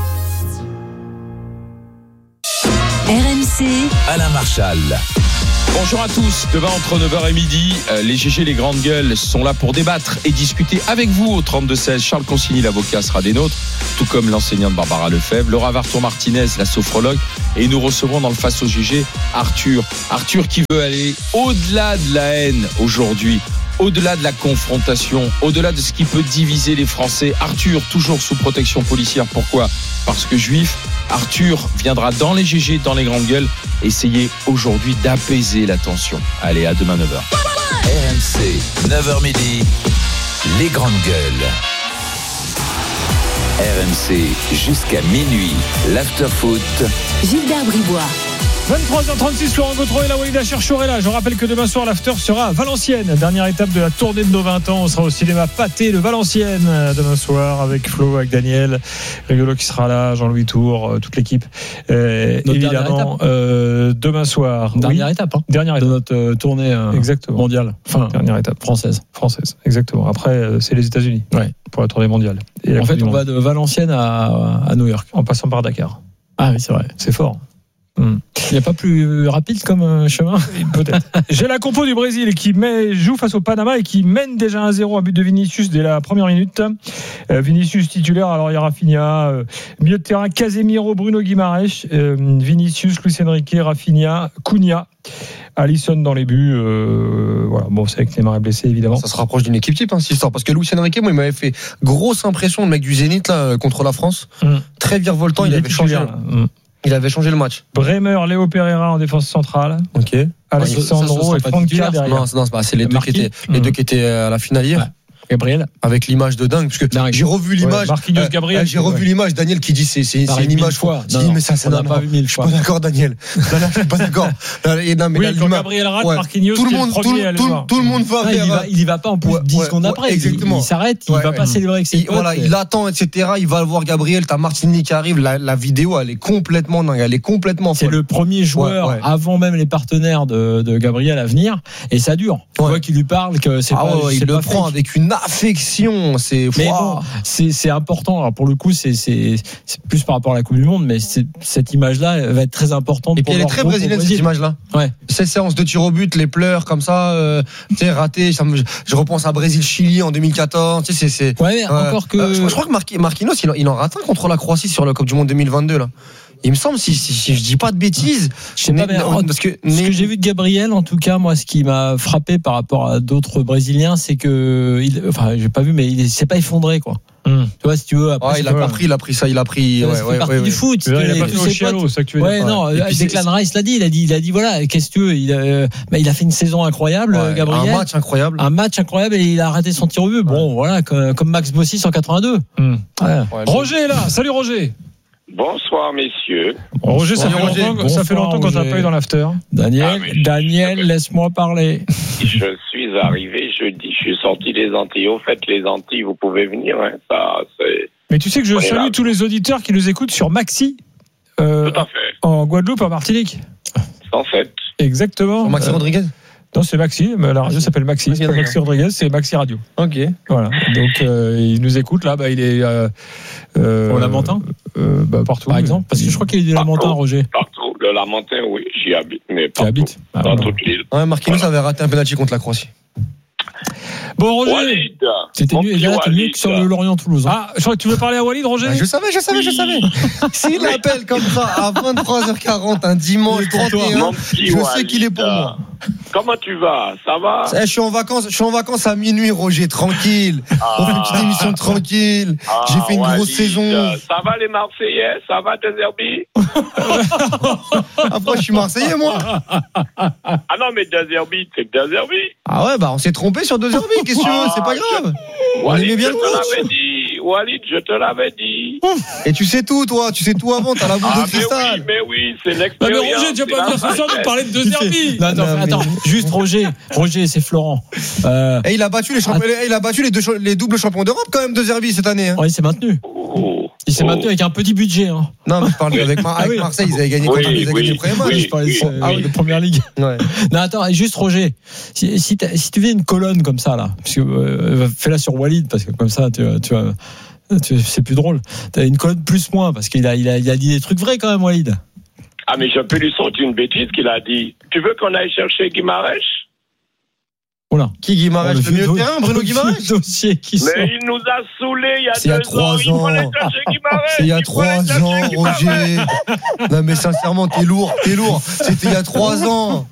[SPEAKER 9] R M C,
[SPEAKER 5] Alain Marchal.
[SPEAKER 16] Bonjour à tous, demain entre neuf heures et midi, euh, les G G, les grandes gueules sont là pour débattre et discuter avec vous au trente-deux seize. Charles Consigny, l'avocat, sera des nôtres, tout comme l'enseignante Barbara Lefebvre, Laura Vartour-Martinez, la sophrologue, et nous recevrons dans le Face au G G Arthur. Arthur qui veut aller au-delà de la haine aujourd'hui, au-delà de la confrontation, au-delà de ce qui peut diviser les Français. Arthur, toujours sous protection policière. Pourquoi ? Parce que juif. Arthur viendra dans les G G, dans les grandes gueules, essayer aujourd'hui d'apaiser la tension. Allez, à demain neuf heures.
[SPEAKER 5] R M C, neuf heures midi, les grandes gueules. R M C, jusqu'à minuit, l'after-foot.
[SPEAKER 9] Gilbert Bribois.
[SPEAKER 4] vingt-trois heures trente-six, Florent Gautreau et la Walid Acharchour est là. Je rappelle que demain soir, l'after sera à Valenciennes. Dernière étape de la tournée de nos vingt ans. On sera au cinéma Pâté de Valenciennes demain soir avec Flo, avec Daniel, Rigolo qui sera là, Jean-Louis Tour, toute l'équipe. Euh, évidemment, euh, demain soir.
[SPEAKER 2] Dernière
[SPEAKER 4] oui.
[SPEAKER 2] étape. Hein,
[SPEAKER 4] dernière étape
[SPEAKER 2] de notre euh, tournée euh,
[SPEAKER 4] exactement.
[SPEAKER 2] mondiale. Enfin,
[SPEAKER 4] dernière étape.
[SPEAKER 2] Française.
[SPEAKER 4] Française, exactement. Après, euh, c'est les États-Unis
[SPEAKER 2] ouais.
[SPEAKER 4] pour la tournée mondiale. Et
[SPEAKER 2] en fait, on va de Valenciennes à, à New York.
[SPEAKER 4] En passant par Dakar.
[SPEAKER 2] Ah oui, c'est vrai.
[SPEAKER 4] C'est fort.
[SPEAKER 2] Il n'y a pas plus rapide comme euh, chemin.
[SPEAKER 4] Peut-être. J'ai la compo du Brésil qui met, joue face au Panama et qui mène déjà un zéro à but de Vinicius dès la première minute. Euh, Vinicius titulaire, alors il y a Rafinha, euh, milieu de terrain Casemiro, Bruno Guimaraes, euh, Vinicius, Luis Enrique, Rafinha, Cunha. Alisson dans les buts, euh, voilà. Bon, c'est avec Neymar est blessé évidemment.
[SPEAKER 1] Ça se rapproche d'une équipe type, hein, cette histoire. Parce que Luis Enrique, moi, il m'avait fait grosse impression, le mec du Zénith là contre la France, mm. très virevoltant. Il, il avait changé. Mm. Il avait changé le match.
[SPEAKER 4] Bremer, Léo Pereira en défense centrale.
[SPEAKER 1] Ok.
[SPEAKER 4] Alexandro et Franck Pierre derrière.
[SPEAKER 1] Non, non, c'est pas. C'est les deux qui étaient, les deux qui étaient à la finale hier.
[SPEAKER 2] Ouais. Gabriel,
[SPEAKER 1] avec l'image de dingue, parce que dingue. J'ai revu l'image.
[SPEAKER 4] Ouais, Marquinhos, Gabriel.
[SPEAKER 1] Euh, j'ai revu ouais. l'image. Daniel qui dit c'est c'est, c'est une image
[SPEAKER 2] fois.
[SPEAKER 1] Je dis mais ça c'est
[SPEAKER 2] on n'a pas vu mille
[SPEAKER 1] fois.
[SPEAKER 2] Je
[SPEAKER 1] suis pas d'accord, Daniel. Non, non, je suis pas d'accord.
[SPEAKER 4] Et non, mais oui, quand Gabriel rate, ouais. Marquinhos,
[SPEAKER 1] tout le monde, tout, tout, tout le monde va
[SPEAKER 2] ah,
[SPEAKER 1] vers.
[SPEAKER 2] Il, va, il y va pas en plus
[SPEAKER 1] ouais,
[SPEAKER 2] dix
[SPEAKER 1] ouais,
[SPEAKER 2] secondes
[SPEAKER 1] ouais,
[SPEAKER 2] après.
[SPEAKER 1] Exactement.
[SPEAKER 2] Il, il s'arrête. Il
[SPEAKER 1] ouais,
[SPEAKER 2] va
[SPEAKER 1] ouais.
[SPEAKER 2] pas célébrer avec ses potes.
[SPEAKER 1] Voilà, il attend, et cetera. Il va voir Gabriel. T'as Martini qui arrive. La, la vidéo, elle est complètement dingue. Elle est complètement.
[SPEAKER 2] C'est le premier joueur avant même les partenaires de, de Gabriel à venir, et ça dure. Tu vois qu'il lui parle que c'est pas.
[SPEAKER 1] Il le prend avec une affection. C'est.
[SPEAKER 2] Bon, c'est, c'est important. Alors pour le coup, c'est, c'est, c'est plus par rapport à la Coupe du Monde, mais c'est, cette image-là va être très importante.
[SPEAKER 1] Et puis elle est très brésilienne, cette image-là.
[SPEAKER 2] Ouais.
[SPEAKER 1] Cette séance de tir au but, les pleurs comme ça, euh, tu sais, raté. Ça me, je repense à Brésil-Chili en deux mille quatorze. Tu sais, c'est, c'est.
[SPEAKER 2] Ouais, euh, encore que.
[SPEAKER 1] Euh, je, je crois que Marqu- Marquinhos, il, il en rate un contre la Croatie sur la Coupe du Monde deux mille vingt-deux là. Il me semble, si, si, si je dis pas de bêtises,
[SPEAKER 2] je sais pas, mais en, parce que ce que j'ai vu de Gabriel, en tout cas, moi, ce qui m'a frappé par rapport à d'autres Brésiliens, c'est que, il, enfin, j'ai pas vu, mais il s'est pas effondré, quoi.
[SPEAKER 4] Mm.
[SPEAKER 2] Tu vois, si tu veux. Après,
[SPEAKER 1] ah, il a pas pris, il a pris ça, il a pris.
[SPEAKER 2] Ouais,
[SPEAKER 1] ouais,
[SPEAKER 2] ça
[SPEAKER 1] ouais,
[SPEAKER 2] fait partie
[SPEAKER 1] ouais,
[SPEAKER 2] du
[SPEAKER 1] ouais.
[SPEAKER 2] foot.
[SPEAKER 4] Il a pas fait au chialo, ça que tu veux
[SPEAKER 2] ouais, dire. Non, Declan Rice l'a dit, il a dit, il a dit, voilà, qu'est-ce que tu veux, il a, bah, il a fait une saison incroyable,
[SPEAKER 1] ouais,
[SPEAKER 2] Gabriel.
[SPEAKER 1] Un match incroyable.
[SPEAKER 2] Un match incroyable et il a raté son tir au but. Bon, ouais. Voilà, comme, comme Max Bossis en quatre-vingt-deux.
[SPEAKER 4] Mm. Ouais. Roger est là. Salut Roger.
[SPEAKER 17] Bonsoir messieurs.
[SPEAKER 4] Roger, ça,
[SPEAKER 2] Bonsoir,
[SPEAKER 4] fait, longtemps,
[SPEAKER 2] Roger.
[SPEAKER 4] ça fait longtemps qu'on t'a pas eu dans l'after.
[SPEAKER 2] Daniel,
[SPEAKER 17] ah,
[SPEAKER 2] Daniel,
[SPEAKER 17] je...
[SPEAKER 2] laisse-moi parler.
[SPEAKER 17] Je suis arrivé jeudi, je suis sorti des Antilles. Au fait, les Antilles, vous pouvez venir. Hein, ça, c'est...
[SPEAKER 4] Mais tu sais que je salue là. tous les auditeurs qui nous écoutent sur Maxi, euh,
[SPEAKER 17] Tout à fait.
[SPEAKER 4] En Guadeloupe, en Martinique.
[SPEAKER 17] cent sept.
[SPEAKER 4] Exactement.
[SPEAKER 1] Sur Maxi euh... Rodriguez.
[SPEAKER 4] Non, c'est Maxi, mais la radio s'appelle Maxi. C'est pas Maxi Rodriguez, c'est Maxi Radio.
[SPEAKER 1] Ok.
[SPEAKER 4] Voilà. Donc, euh, il nous écoute là, bah, il est. Euh,
[SPEAKER 2] euh, Au Lamentin
[SPEAKER 4] euh, bah, partout.
[SPEAKER 2] Par exemple. Parce que je crois qu'il est du Lamentin, Roger.
[SPEAKER 17] Partout. Le Lamentin, oui, j'y habite, mais partout.
[SPEAKER 2] Tu habites
[SPEAKER 17] ah, Dans toute l'île.
[SPEAKER 1] Ouais, Marquinhos voilà. avait raté un penalty contre la Croatie.
[SPEAKER 4] Bon, Roger.
[SPEAKER 17] Walid,
[SPEAKER 2] c'était mieux, là, t'es mieux que sur le Lorient-Toulouse.
[SPEAKER 4] Ah, je crois que tu veux parler à Walid, Roger?
[SPEAKER 1] Ah, je savais, je savais, oui. je savais. S'il appelle comme ça à vingt-trois heures quarante un dimanche trente et un, je Walid, sais qu'il est pour moi.
[SPEAKER 17] Comment tu vas? Ça va?
[SPEAKER 1] Eh, je suis en vacances, je suis en vacances à minuit, Roger, tranquille. Ah, on fait une petite émission tranquille. Ah, J'ai fait une Walid, grosse saison.
[SPEAKER 17] Ça va les Marseillais? Ça va De Zerbi?
[SPEAKER 1] Après, je suis Marseillais, moi.
[SPEAKER 17] Ah non, mais De Zerbi, c'est De Zerbi.
[SPEAKER 1] Ah ouais, bah on s'est trompé sur De Zerbi. Qu'est-ce que tu veux? C'est pas grave. On
[SPEAKER 17] Walid,
[SPEAKER 1] aimait bien
[SPEAKER 17] je
[SPEAKER 1] le
[SPEAKER 17] te
[SPEAKER 1] coach.
[SPEAKER 17] l'avais dit. Walid, je te l'avais dit.
[SPEAKER 1] Et tu sais tout, toi. Tu sais tout avant. T'as la boule
[SPEAKER 17] Ah,
[SPEAKER 1] de
[SPEAKER 17] mais
[SPEAKER 1] cristal.
[SPEAKER 17] oui, mais oui, c'est
[SPEAKER 4] Non, mais
[SPEAKER 17] l'expérience.
[SPEAKER 4] Roger, tu vas
[SPEAKER 17] c'est
[SPEAKER 4] pas
[SPEAKER 17] la
[SPEAKER 4] venir ce soir nous parler de deux derbies.
[SPEAKER 2] Non, attends,
[SPEAKER 1] Non, mais-
[SPEAKER 2] attends, juste Roger. Roger, c'est Florent. Euh,
[SPEAKER 1] Et il a battu les champions, il a battu les, deux, cha- les doubles champions d'Europe quand même de Zerbi cette année. Hein.
[SPEAKER 2] ouais, il s'est maintenu.
[SPEAKER 17] Oh,
[SPEAKER 2] Il s'est
[SPEAKER 17] oh.
[SPEAKER 2] maintenu avec un petit budget. Hein.
[SPEAKER 1] Non, mais je parle avec, Mar- avec
[SPEAKER 2] Ah oui.
[SPEAKER 1] Marseille, ils avaient gagné
[SPEAKER 17] Oui,
[SPEAKER 1] contre ils avaient
[SPEAKER 17] oui,
[SPEAKER 1] gagné le premier match.
[SPEAKER 17] oui.
[SPEAKER 2] Je parlais de,
[SPEAKER 17] oui,
[SPEAKER 2] ah oui,
[SPEAKER 17] oui.
[SPEAKER 2] de première ligue.
[SPEAKER 1] Ouais.
[SPEAKER 2] Non, attends, et juste Roger, si, si, t'as- si tu fais une colonne comme ça, là, parce que, euh, fais-la sur Walid, parce que comme ça, tu, tu, tu, c'est plus drôle. T'as une colonne plus-moins, parce qu'il a, il a, il a dit des trucs vrais quand même, Walid.
[SPEAKER 17] Ah, mais je peux lui sortir une bêtise qu'il a dit. Tu veux qu'on aille chercher Guimarães?
[SPEAKER 2] Voilà.
[SPEAKER 1] Qui Guimarães, le milieu de terrain, Bruno Guimarães?
[SPEAKER 2] Dossier qui sort.
[SPEAKER 17] Mais il nous a saoulés il y a
[SPEAKER 1] C'est il y a
[SPEAKER 17] deux
[SPEAKER 1] trois
[SPEAKER 17] ans. Il faut aller
[SPEAKER 1] ans.
[SPEAKER 17] chercher Guimarães.
[SPEAKER 1] C'est il y a
[SPEAKER 17] Il faut
[SPEAKER 1] trois
[SPEAKER 17] aller chercher
[SPEAKER 1] ans,
[SPEAKER 17] Guimarães.
[SPEAKER 1] Roger. Non, mais sincèrement, t'es lourd, t'es lourd. C'était il y a trois ans.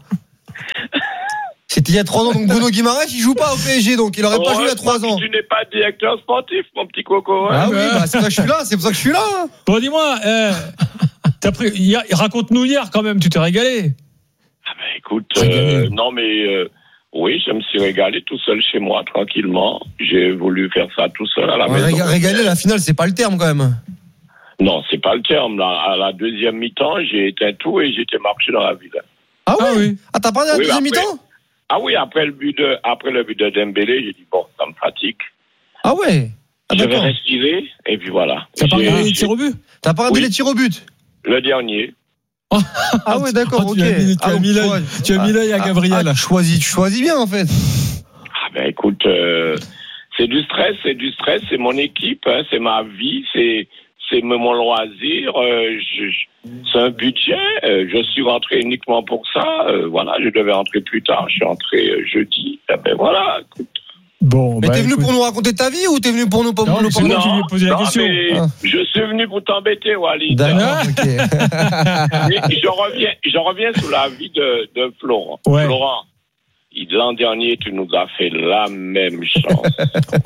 [SPEAKER 1] C'était il y a trois ans, donc Bruno Guimarães, il joue pas au P S G, donc il aurait pas joué il y a trois ans.
[SPEAKER 17] Tu n'es pas directeur sportif, mon petit coco.
[SPEAKER 1] Ah
[SPEAKER 17] hein.
[SPEAKER 1] oui, bah, c'est pour ça que je suis là, c'est pour ça que je suis là.
[SPEAKER 4] Bon, dis-moi, euh, t'as pris, hier, raconte-nous hier quand même, tu t'es régalé.
[SPEAKER 17] Écoute, euh, non mais euh, oui, je me suis régalé tout seul chez moi, tranquillement. J'ai voulu faire ça tout seul à la
[SPEAKER 1] Ouais,
[SPEAKER 17] maison.
[SPEAKER 1] réga- Régaler la finale, c'est pas le terme quand même.
[SPEAKER 17] Non, c'est pas le terme. Là, à la deuxième mi-temps, j'ai éteint tout et j'étais marché dans la ville.
[SPEAKER 1] Ah ouais.
[SPEAKER 4] Ah oui.
[SPEAKER 1] Ah, t'as parlé à la
[SPEAKER 17] Oui,
[SPEAKER 1] deuxième
[SPEAKER 17] après-
[SPEAKER 1] mi-temps?
[SPEAKER 17] Ah oui, après le but de, après le but de Dembélé, j'ai dit bon, ça me fatigue.
[SPEAKER 1] Ah ouais. Ah,
[SPEAKER 17] je vais
[SPEAKER 1] d'accord.
[SPEAKER 17] respirer et puis voilà.
[SPEAKER 2] T'as pas
[SPEAKER 17] J'ai-
[SPEAKER 2] regardé les
[SPEAKER 17] j'ai-
[SPEAKER 2] tirs au but?
[SPEAKER 1] T'as pas regardé
[SPEAKER 17] Oui.
[SPEAKER 1] les tirs au but?
[SPEAKER 17] Le dernier.
[SPEAKER 1] Ah ouais, d'accord,
[SPEAKER 2] Oh,
[SPEAKER 1] ok.
[SPEAKER 2] tu as mis, tu
[SPEAKER 1] Ah,
[SPEAKER 2] as
[SPEAKER 1] donc,
[SPEAKER 2] mis l'œil,
[SPEAKER 1] vois-
[SPEAKER 2] tu as mis l'œil à
[SPEAKER 1] Ah,
[SPEAKER 2] Gabriel.
[SPEAKER 1] ah, tu choisis, tu choisis bien en fait.
[SPEAKER 17] Ah ben écoute, euh, c'est du stress, c'est du stress, c'est mon équipe, hein, c'est ma vie, c'est c'est mon loisir, euh, je, je- c'est un budget. euh, je suis rentré uniquement pour ça. euh, voilà, je devais rentrer plus tard. Je suis rentré euh, jeudi. Ah ben voilà. Écoute.
[SPEAKER 4] Bon,
[SPEAKER 1] Mais
[SPEAKER 4] bah,
[SPEAKER 1] t'es venu
[SPEAKER 4] écoute.
[SPEAKER 1] pour nous raconter ta vie ou t'es venu pour nous pour
[SPEAKER 4] Non,
[SPEAKER 1] nous
[SPEAKER 4] mais c'est
[SPEAKER 1] parler?
[SPEAKER 4] moi qui lui ai posé la
[SPEAKER 17] non,
[SPEAKER 4] question.
[SPEAKER 17] mais
[SPEAKER 1] Ah.
[SPEAKER 17] je suis venu pour t'embêter, Walid.
[SPEAKER 1] D'accord, ok.
[SPEAKER 17] Mais je reviens, je reviens sur la vie de, de Florent.
[SPEAKER 4] Ouais.
[SPEAKER 17] Florent, il- l'an dernier, tu nous as fait la même chance.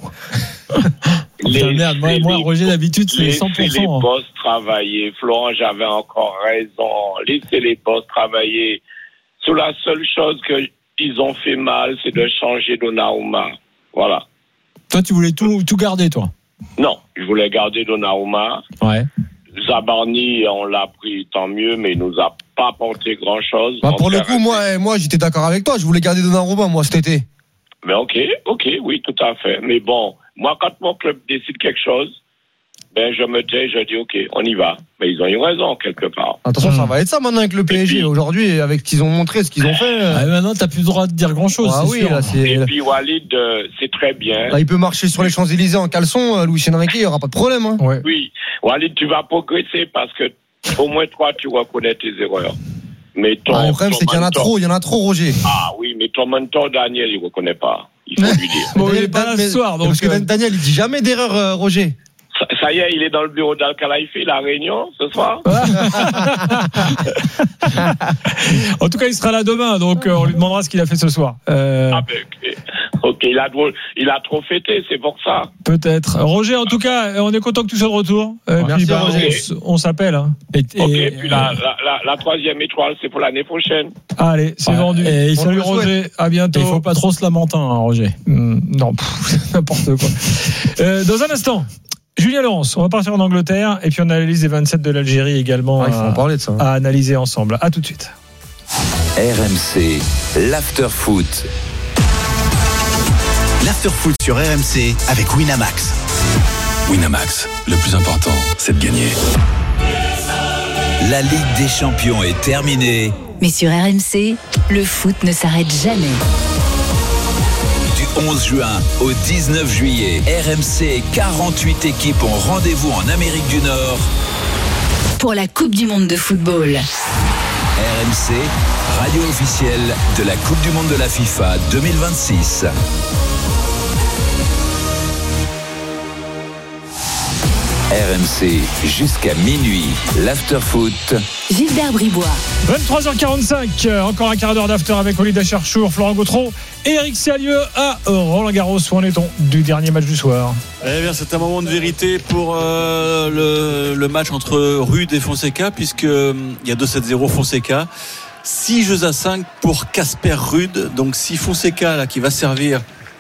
[SPEAKER 2] Putain, merde, moi, moi, Roger, d'habitude, c'est
[SPEAKER 17] Laissez
[SPEAKER 2] cent pour
[SPEAKER 17] les
[SPEAKER 2] cent. hein.
[SPEAKER 17] boss travailler. Florent, j'avais encore raison. Laissez les boss travailler. Sur la seule chose qu'ils ont fait mal, c'est de changer Donnarumma. Voilà.
[SPEAKER 2] Toi, tu voulais tout, tout garder, toi.
[SPEAKER 17] Non, je voulais garder Donnarumma.
[SPEAKER 2] Ouais.
[SPEAKER 17] Zabarni, on l'a pris, tant mieux, mais il nous a pas apporté grand-chose.
[SPEAKER 1] Bah,
[SPEAKER 17] On
[SPEAKER 1] pour le
[SPEAKER 17] fait
[SPEAKER 1] coup, moi, eh, moi, j'étais d'accord avec toi. Je voulais garder Donnarumma, moi, cet été.
[SPEAKER 17] Mais ok, ok, oui, tout à fait. Mais bon, moi, quand mon club décide quelque chose, ben, je me tais, je dis ok, on y va. Mais ils ont eu raison, quelque part.
[SPEAKER 1] Attention,
[SPEAKER 2] Hmm.
[SPEAKER 1] ça va être ça maintenant avec le P S G. Aujourd'hui, avec ce qu'ils ont montré, ce qu'ils ont fait. euh,
[SPEAKER 2] Ah, maintenant, t'as plus le droit de dire grand-chose.
[SPEAKER 1] Ah
[SPEAKER 2] c'est
[SPEAKER 1] oui,
[SPEAKER 2] sûr.
[SPEAKER 1] là, c'est.
[SPEAKER 17] Et puis Walid, euh, c'est très bien.
[SPEAKER 1] Là, il peut marcher sur les Champs-Élysées en caleçon, euh, Luis Enrique, il n'y aura pas de problème. Hein.
[SPEAKER 4] Ouais.
[SPEAKER 17] Oui, Walid, tu vas progresser parce que au moins toi, tu reconnais tes erreurs. Mais ton,
[SPEAKER 1] Ah, le problème,
[SPEAKER 17] ton
[SPEAKER 1] c'est qu'il y en a
[SPEAKER 17] mentor-
[SPEAKER 1] trop, il y en a trop, Roger.
[SPEAKER 17] Ah oui, mais ton mentor, Daniel, il reconnaît pas. Il faut lui dire.
[SPEAKER 4] Bon, il
[SPEAKER 1] Daniel-
[SPEAKER 4] est pas là
[SPEAKER 1] mais-
[SPEAKER 4] ce soir, donc.
[SPEAKER 1] Parce que
[SPEAKER 4] euh,
[SPEAKER 1] Daniel, il dit jamais d'erreur, euh, Roger.
[SPEAKER 17] Ça, ça y est, il est dans le bureau d'Al-Khalifi, la réunion, ce soir.
[SPEAKER 4] En tout cas, il sera là demain, donc euh, on lui demandera ce qu'il a fait ce soir. Euh,
[SPEAKER 17] Ah ben, ok. Ok, il a, trop- il a trop fêté, c'est pour ça.
[SPEAKER 4] Peut-être. Roger, en tout cas, euh, on est content que tu sois de retour. Euh,
[SPEAKER 1] Merci,
[SPEAKER 4] puis, bah,
[SPEAKER 1] Roger.
[SPEAKER 4] on s- on, s'appelle. Hein.
[SPEAKER 2] Et,
[SPEAKER 17] Ok,
[SPEAKER 2] et-
[SPEAKER 17] puis la, la, la, la troisième étoile, c'est pour l'année prochaine.
[SPEAKER 4] Allez, c'est
[SPEAKER 2] Ouais,
[SPEAKER 4] vendu.
[SPEAKER 2] et il
[SPEAKER 4] Salut
[SPEAKER 2] faut le
[SPEAKER 4] Roger, à bientôt.
[SPEAKER 2] il faut pas trop se lamenter, hein, Roger.
[SPEAKER 4] Hmm, non, pff, n'importe quoi. Euh, dans un instant, Julien Laurence, on va partir en Angleterre et puis on analyse les vingt-sept de l'Algérie également
[SPEAKER 1] Ah, il faut
[SPEAKER 4] à,
[SPEAKER 1] en parler de ça.
[SPEAKER 4] à analyser ensemble. À tout de suite.
[SPEAKER 5] R M C, l'after-foot.
[SPEAKER 6] L'afterfoot sur R M C avec Winamax.
[SPEAKER 14] Winamax, le plus important, c'est de gagner.
[SPEAKER 5] La Ligue des Champions est terminée.
[SPEAKER 9] Mais sur R M C, le foot ne s'arrête jamais.
[SPEAKER 5] Du onze juin au dix-neuf juillet, R M C et quarante-huit équipes ont rendez-vous en Amérique du Nord.
[SPEAKER 9] Pour la Coupe du Monde de football.
[SPEAKER 5] R M C, radio officielle de la Coupe du Monde de la FIFA deux mille vingt-six. R M C jusqu'à minuit, l'after-foot.
[SPEAKER 9] Gilbert Bribois.
[SPEAKER 4] vingt-trois heures quarante-cinq, euh, encore un quart d'heure d'after avec Walid Acharchour, Florent Gautreau et Eric Sialieu à Roland Garros. Où en est-on du dernier match du soir?
[SPEAKER 8] Eh bien, c'est un moment de vérité pour euh, le, le match entre Rude et Fonseca, puisque euh, il y a deux sept zéro Fonseca. six jeux à cinq pour Casper Rude. Donc, si Fonseca, là, qui va servir,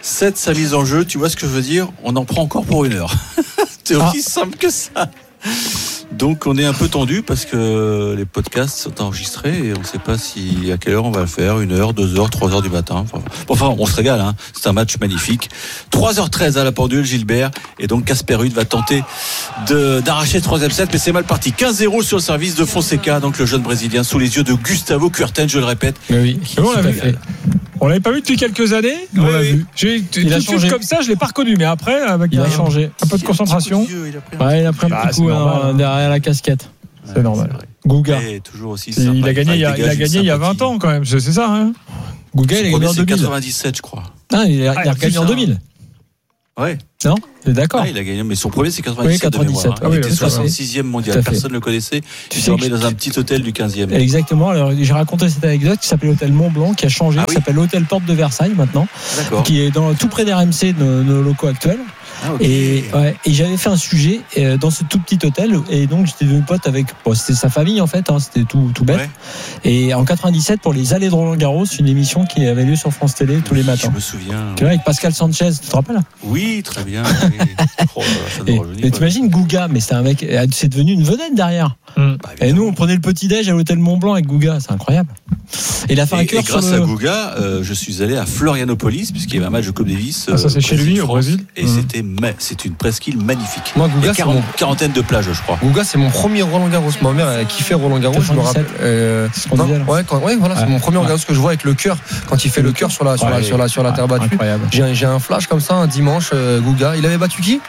[SPEAKER 8] sept, sa mise en jeu, tu vois ce que je veux dire? On en prend encore pour une heure. C'est
[SPEAKER 2] Ah.
[SPEAKER 8] aussi simple que ça. Donc on est un peu tendu parce que les podcasts sont enregistrés et on ne sait pas si à quelle heure on va le faire, une heure, deux heures, trois heures du matin. Enfin, enfin on se régale, hein. C'est un match magnifique. trois heures treize à la pendule, Gilbert, et donc Casper Ruud va tenter de, d'arracher le troisième set, mais c'est mal parti. quinze zéro sur le service de Fonseca, donc le jeune Brésilien sous les yeux de Gustavo Kuerten, je le répète.
[SPEAKER 2] Mais oui,
[SPEAKER 4] Mais bon, on l'a vu. On l'avait pas vu depuis quelques années, mais
[SPEAKER 8] Oui,
[SPEAKER 4] on l'a
[SPEAKER 8] oui.
[SPEAKER 4] vu. J'ai, tout
[SPEAKER 2] Il a
[SPEAKER 4] de suite
[SPEAKER 2] changé.
[SPEAKER 4] comme ça, je l'ai pas reconnu, mais après, avec
[SPEAKER 2] Il a
[SPEAKER 4] un,
[SPEAKER 2] changé.
[SPEAKER 4] un peu de concentration,
[SPEAKER 2] Ouais, il a pris un
[SPEAKER 4] Bah,
[SPEAKER 2] petit
[SPEAKER 4] c'est
[SPEAKER 2] coup
[SPEAKER 4] normal,
[SPEAKER 2] hein,
[SPEAKER 4] hein.
[SPEAKER 2] derrière la casquette.
[SPEAKER 4] c'est normal. Gouga.
[SPEAKER 8] Et toujours aussi
[SPEAKER 4] Il,
[SPEAKER 8] sympa.
[SPEAKER 4] a gagné, il, y a,
[SPEAKER 8] dégage
[SPEAKER 4] il a
[SPEAKER 8] une
[SPEAKER 4] gagné il y a
[SPEAKER 8] sympathie.
[SPEAKER 4] vingt ans quand même, c'est, c'est ça, hein.
[SPEAKER 2] Gouga,
[SPEAKER 8] Son
[SPEAKER 2] il a
[SPEAKER 8] premier,
[SPEAKER 2] gagné en
[SPEAKER 8] c'est
[SPEAKER 2] deux mille.
[SPEAKER 8] quatre-vingt-dix-sept, je crois.
[SPEAKER 2] Ah, il a,
[SPEAKER 4] Ah,
[SPEAKER 2] il a
[SPEAKER 4] il a
[SPEAKER 2] gagné
[SPEAKER 4] fait
[SPEAKER 2] en
[SPEAKER 4] ça.
[SPEAKER 2] deux mille.
[SPEAKER 8] Ouais.
[SPEAKER 2] Non, c'est d'accord.
[SPEAKER 8] Ah, il a gagné, mais son premier c'est quatre-vingt-dix-sept.
[SPEAKER 2] Oui, quatre-vingt-dix-sept.
[SPEAKER 8] de mémoire, hein.
[SPEAKER 2] Ah oui,
[SPEAKER 8] il était
[SPEAKER 2] tout à fait.
[SPEAKER 8] soixante-sixième mondial.
[SPEAKER 2] Tout à fait.
[SPEAKER 8] Personne ne le connaissait.
[SPEAKER 2] Tu
[SPEAKER 8] Il
[SPEAKER 2] sais
[SPEAKER 8] dormait
[SPEAKER 2] que-
[SPEAKER 8] dans un petit hôtel du quinzième.
[SPEAKER 2] Exactement. Alors, j'ai raconté cette anecdote qui s'appelait l'hôtel Mont Blanc, qui a changé,
[SPEAKER 8] Ah
[SPEAKER 2] qui
[SPEAKER 8] oui.
[SPEAKER 2] s'appelle l'hôtel Porte de Versailles maintenant,
[SPEAKER 8] D'accord.
[SPEAKER 2] qui est dans, tout près des R M C, de nos, nos locaux actuels.
[SPEAKER 8] Ah, ok.
[SPEAKER 2] Et, ouais, et j'avais fait un sujet euh, dans ce tout petit hôtel, et donc j'étais devenu pote avec, bon, c'était sa famille en fait, hein, c'était tout, tout bête.
[SPEAKER 8] Ouais.
[SPEAKER 2] Et en quatre-vingt-dix-sept, pour les allées de Roland Garros, une émission qui avait lieu sur France Télé tous les
[SPEAKER 8] Oui,
[SPEAKER 2] matins.
[SPEAKER 8] Je me souviens.
[SPEAKER 2] Tu vois, avec Pascal Sanchez, tu te rappelles?
[SPEAKER 8] Oui, très bien. Oui. Oh là là, ça nous
[SPEAKER 2] Et,
[SPEAKER 8] rajeunit
[SPEAKER 2] et
[SPEAKER 8] pas.
[SPEAKER 2] t'imagines Gouga, mais c'est un mec, c'est devenu une vedette derrière.
[SPEAKER 4] Hum.
[SPEAKER 8] Bah,
[SPEAKER 2] Et nous, on prenait le petit-déj à l'hôtel Mont Blanc avec Gouga, c'est incroyable. Et il a fait un
[SPEAKER 8] Et, et
[SPEAKER 2] cœur sur
[SPEAKER 8] grâce
[SPEAKER 2] le...
[SPEAKER 8] à Gouga, euh, je suis allé à Florianopolis puisqu'il y avait un match de Coupe Davis.
[SPEAKER 4] Ah, ça, c'est chez lui, au
[SPEAKER 8] France,
[SPEAKER 4] Brésil.
[SPEAKER 8] Et
[SPEAKER 4] Mhm.
[SPEAKER 8] c'était, ma- c'est une presqu'île magnifique.
[SPEAKER 1] Moi,
[SPEAKER 8] Il y
[SPEAKER 1] Gouga,
[SPEAKER 8] a
[SPEAKER 1] c'est
[SPEAKER 8] quarante,
[SPEAKER 1] mon,
[SPEAKER 8] quarantaine de plages, je crois.
[SPEAKER 1] Gouga, c'est mon premier Roland Garros. Ma mère a kiffé Roland Garros, je me rappelle.
[SPEAKER 2] quatre-vingt-dix-sept.
[SPEAKER 1] Euh,
[SPEAKER 2] C'est ce qu'on
[SPEAKER 1] non,
[SPEAKER 2] disait, là.
[SPEAKER 1] ouais, quand- ouais, voilà, c'est
[SPEAKER 2] Ouais.
[SPEAKER 1] mon premier
[SPEAKER 2] Ouais.
[SPEAKER 1] Roland Garros que je vois avec le cœur, quand il fait le cœur sur la, sur la,
[SPEAKER 2] Ouais.
[SPEAKER 1] sur la, sur la terre
[SPEAKER 2] Ouais,
[SPEAKER 1] battue.
[SPEAKER 2] incroyable.
[SPEAKER 1] J'ai un, j'ai un flash comme ça, un dimanche, euh, Gouga. Il avait battu qui?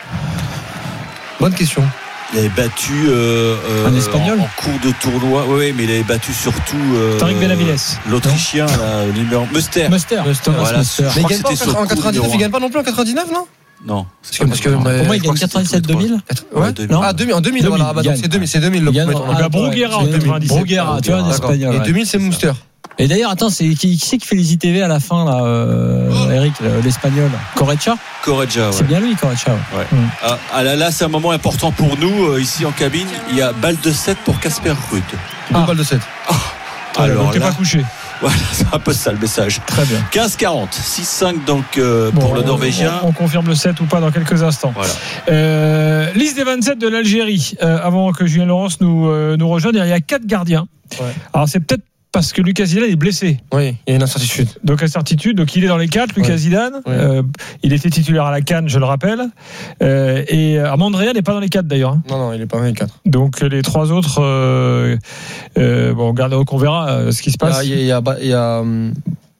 [SPEAKER 1] Bonne question.
[SPEAKER 8] Il avait battu euh, euh,
[SPEAKER 2] Un Espagnol
[SPEAKER 8] en, en cours de tournoi. Oui, oui, mais il avait battu surtout euh,
[SPEAKER 4] Tariq Benavides.
[SPEAKER 8] l'Autrichien, là, le numéro Muster.
[SPEAKER 2] Muster. Thomas
[SPEAKER 8] Voilà,
[SPEAKER 2] Muster.
[SPEAKER 8] je
[SPEAKER 1] Mais il
[SPEAKER 8] crois
[SPEAKER 1] gagne
[SPEAKER 8] que
[SPEAKER 1] pas en
[SPEAKER 8] c'était sur
[SPEAKER 1] quatre- en
[SPEAKER 8] le coup
[SPEAKER 1] quatre-vingt-dix-neuf,
[SPEAKER 8] numéro
[SPEAKER 1] il gagne pas non plus en quatre-vingt-dix-neuf, non?
[SPEAKER 8] Non.
[SPEAKER 1] Parce que, parce que,
[SPEAKER 2] Pour
[SPEAKER 1] mais-
[SPEAKER 2] moi, il
[SPEAKER 1] je crois
[SPEAKER 2] gagne
[SPEAKER 1] que c'était
[SPEAKER 2] quatre-vingt-dix-sept deux mille.
[SPEAKER 1] Ouais,
[SPEAKER 8] Ouais, deux mille.
[SPEAKER 2] Non.
[SPEAKER 1] Ah, deux mille, en deux mille,
[SPEAKER 2] deux
[SPEAKER 1] voilà,
[SPEAKER 2] mille,
[SPEAKER 1] bah,
[SPEAKER 2] il
[SPEAKER 1] donc
[SPEAKER 2] gagne.
[SPEAKER 1] c'est deux mille, c'est deux mille le
[SPEAKER 2] Il gagne
[SPEAKER 1] premier
[SPEAKER 2] en-
[SPEAKER 1] tournoi.
[SPEAKER 4] Ah,
[SPEAKER 2] ah,
[SPEAKER 4] Bruguera en
[SPEAKER 2] ouais,
[SPEAKER 4] quatre-vingt-dix-sept.
[SPEAKER 2] Bruguera, tu vois, un
[SPEAKER 1] D'accord.
[SPEAKER 2] espagnol.
[SPEAKER 1] Et
[SPEAKER 2] ouais.
[SPEAKER 1] deux mille, c'est Muster.
[SPEAKER 2] Et d'ailleurs, attends, c'est qui, qui c'est qui fait les I T V à la fin, là, euh, Eric, le- l'espagnol? Correcha?
[SPEAKER 8] Correggia,
[SPEAKER 2] C'est
[SPEAKER 8] ouais.
[SPEAKER 2] bien lui, Correcha. Ouais.
[SPEAKER 8] Ouais. Ah, ah, là, là, c'est un moment important pour nous, euh, ici en cabine. Il y a balle de sept pour Casper Ruud.
[SPEAKER 1] Deux balles de sept.
[SPEAKER 8] Alors
[SPEAKER 4] donc t'es
[SPEAKER 8] là,
[SPEAKER 4] pas couché.
[SPEAKER 8] voilà, c'est un peu ça le message.
[SPEAKER 4] Très bien.
[SPEAKER 8] quinze quarante, six cinq donc euh,
[SPEAKER 4] Bon,
[SPEAKER 8] pour le
[SPEAKER 4] on-
[SPEAKER 8] Norvégien.
[SPEAKER 4] On, on confirme le sept ou pas dans quelques instants.
[SPEAKER 8] Voilà.
[SPEAKER 4] Euh, liste des vingt-sept de l'Algérie. Euh, avant que Julien Laurence nous, euh, nous rejoigne, il y a quatre gardiens.
[SPEAKER 1] Ouais.
[SPEAKER 4] Alors c'est peut-être parce que Lucas Zidane est blessé.
[SPEAKER 1] Oui, il y a une incertitude.
[SPEAKER 4] Donc incertitude. Donc il est dans les quatre, Lucas
[SPEAKER 1] Ouais.
[SPEAKER 4] Zidane.
[SPEAKER 1] Ouais.
[SPEAKER 4] Euh, il était titulaire à la CAN, je le rappelle. Euh, et Amandrea n'est pas dans les quatre d'ailleurs. hein.
[SPEAKER 1] Non, non, il est pas dans les quatre.
[SPEAKER 4] Donc les trois autres, euh, euh, bon, on garde, on verra euh, ce qui se
[SPEAKER 1] Il y a,
[SPEAKER 4] passe.
[SPEAKER 1] il y a, il y a, il y a, hum,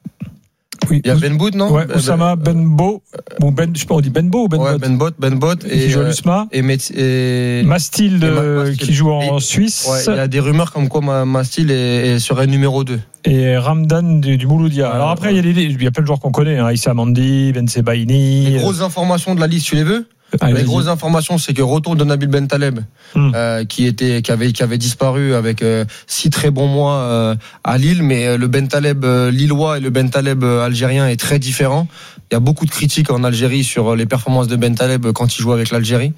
[SPEAKER 4] Oui.
[SPEAKER 1] il y a Ben Bout, non?
[SPEAKER 4] Ouais,
[SPEAKER 1] Ben-
[SPEAKER 4] Oussama Benbo, bon Ben, je sais pas, on dit Benbo ou Ben
[SPEAKER 1] Ouais, Ben Bot, Ben Bot
[SPEAKER 4] et qui joue à
[SPEAKER 1] euh,
[SPEAKER 4] l'U S M A.
[SPEAKER 1] et, Metz- et
[SPEAKER 4] Mastil,
[SPEAKER 1] et Ma-
[SPEAKER 4] euh,
[SPEAKER 1] Mastil.
[SPEAKER 4] qui joue en
[SPEAKER 1] Et-
[SPEAKER 4] Suisse.
[SPEAKER 1] ouais, il y a des rumeurs comme quoi Ma- Mastil est, est- serait numéro deux.
[SPEAKER 4] Et Ramdan du, du Mouloudia.
[SPEAKER 1] Ouais,
[SPEAKER 4] Alors après,
[SPEAKER 1] ouais.
[SPEAKER 4] il y a des- il y a plein de joueurs qu'on connaît, hein. Issa Mandi, Ben Sebaini.
[SPEAKER 1] Les grosses informations de la liste, tu les veux?
[SPEAKER 2] Allez,
[SPEAKER 1] Les
[SPEAKER 2] vas-y.
[SPEAKER 1] grosses informations, c'est que retour de Nabil Bentaleb,
[SPEAKER 4] Hmm.
[SPEAKER 1] euh, qui était, qui avait, qui avait disparu avec euh, six très bons mois euh, à Lille, mais euh, le Bentaleb euh, lillois et le Bentaleb euh, algérien est très différent. Il y a beaucoup de critiques en Algérie sur les performances de Bentaleb quand il joue avec l'Algérie.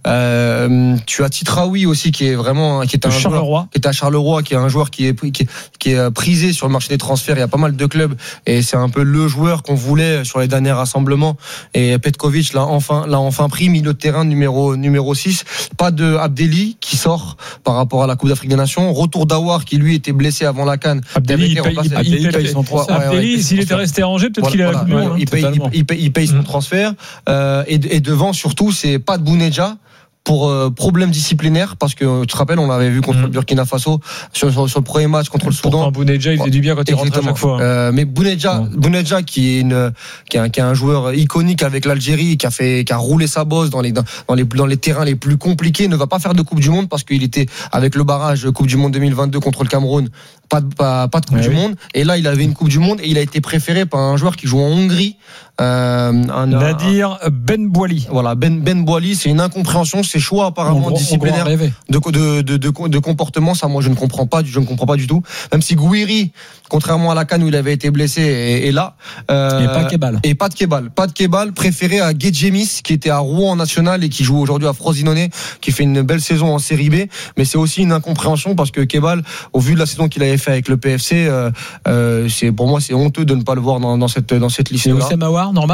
[SPEAKER 1] Euh, tu as Titraoui aussi, qui est vraiment, qui est un
[SPEAKER 4] De
[SPEAKER 1] joueur,
[SPEAKER 4] Charleroi.
[SPEAKER 1] qui est à Charleroi, qui est un joueur qui est, qui est, qui est prisé sur le marché des transferts. Il y a pas mal de clubs et c'est un peu le joueur qu'on voulait sur les derniers rassemblements. Et Petkovic l'a enfin, l'a enfin pris, milieu de terrain numéro, numéro six. Pas de Abdelli qui sort par rapport à la Coupe d'Afrique des Nations. Retour d'Awar qui lui était blessé avant la CAN.
[SPEAKER 4] Abdelli, il paye- il- il paye
[SPEAKER 2] son transfert.
[SPEAKER 1] Ouais, ouais,
[SPEAKER 4] Abdelli,
[SPEAKER 1] il paye
[SPEAKER 4] s'il
[SPEAKER 1] son
[SPEAKER 4] était
[SPEAKER 1] transfert.
[SPEAKER 4] resté à Angers, peut-être
[SPEAKER 1] Voilà,
[SPEAKER 4] qu'il est à la
[SPEAKER 1] voilà,
[SPEAKER 4] Coupe du Monde,
[SPEAKER 1] ouais,
[SPEAKER 4] hein.
[SPEAKER 1] il, paye,
[SPEAKER 2] totalement.
[SPEAKER 1] il, il paye, il paye son
[SPEAKER 4] Mm.
[SPEAKER 1] transfert euh, et, et devant surtout c'est pas de Bounedja pour euh, problème disciplinaire parce que tu te rappelles on l'avait vu contre
[SPEAKER 4] Mm.
[SPEAKER 1] le Burkina Faso sur, sur, sur le premier match contre le Soudan.
[SPEAKER 4] Pourtant, Bounedja, il faisait du bien quand il rentrait à chaque fois. hein.
[SPEAKER 1] Euh, mais Bounedja,
[SPEAKER 2] Ouais.
[SPEAKER 1] Bounedja qui est une, qui est un, qui est un joueur iconique avec l'Algérie, qui a fait, qui a roulé sa bosse dans les, dans, dans les, dans les terrains les plus compliqués, ne va pas faire de Coupe du Monde parce qu'il était avec le barrage Coupe du Monde deux mille vingt-deux contre le Cameroun. Pas de, pas, pas de Coupe
[SPEAKER 2] Ouais,
[SPEAKER 1] du
[SPEAKER 2] oui.
[SPEAKER 1] Monde. Et là, il avait une Coupe du Monde et il a été préféré par un joueur qui joue en Hongrie. Euh, un,
[SPEAKER 4] Nadir Ben Bouali.
[SPEAKER 1] voilà, Ben, Ben Boili, c'est une incompréhension, ses choix apparemment
[SPEAKER 2] On- on- on
[SPEAKER 1] disciplinaires
[SPEAKER 2] rêvait.
[SPEAKER 1] de, de, de, de, de comportement, ça moi je ne comprends pas, je ne comprends pas du tout. Même si Gouiri, contrairement à la CAN où il avait été blessé, est, est là. Euh,
[SPEAKER 2] Et pas Kebal.
[SPEAKER 1] Et pas de Kebal. Pas de Kebal, préféré à Guedjemis, qui était à Rouen en national et qui joue aujourd'hui à Frosinone, qui fait une belle saison en série B. Mais c'est aussi une incompréhension parce que Kebal, au vu de la saison qu'il avait fait avec le P F C, euh, euh, c'est, pour moi c'est honteux de ne pas le voir dans, dans cette, dans cette
[SPEAKER 2] Et
[SPEAKER 1] liste-là.
[SPEAKER 2] Oussem Aouar, normal?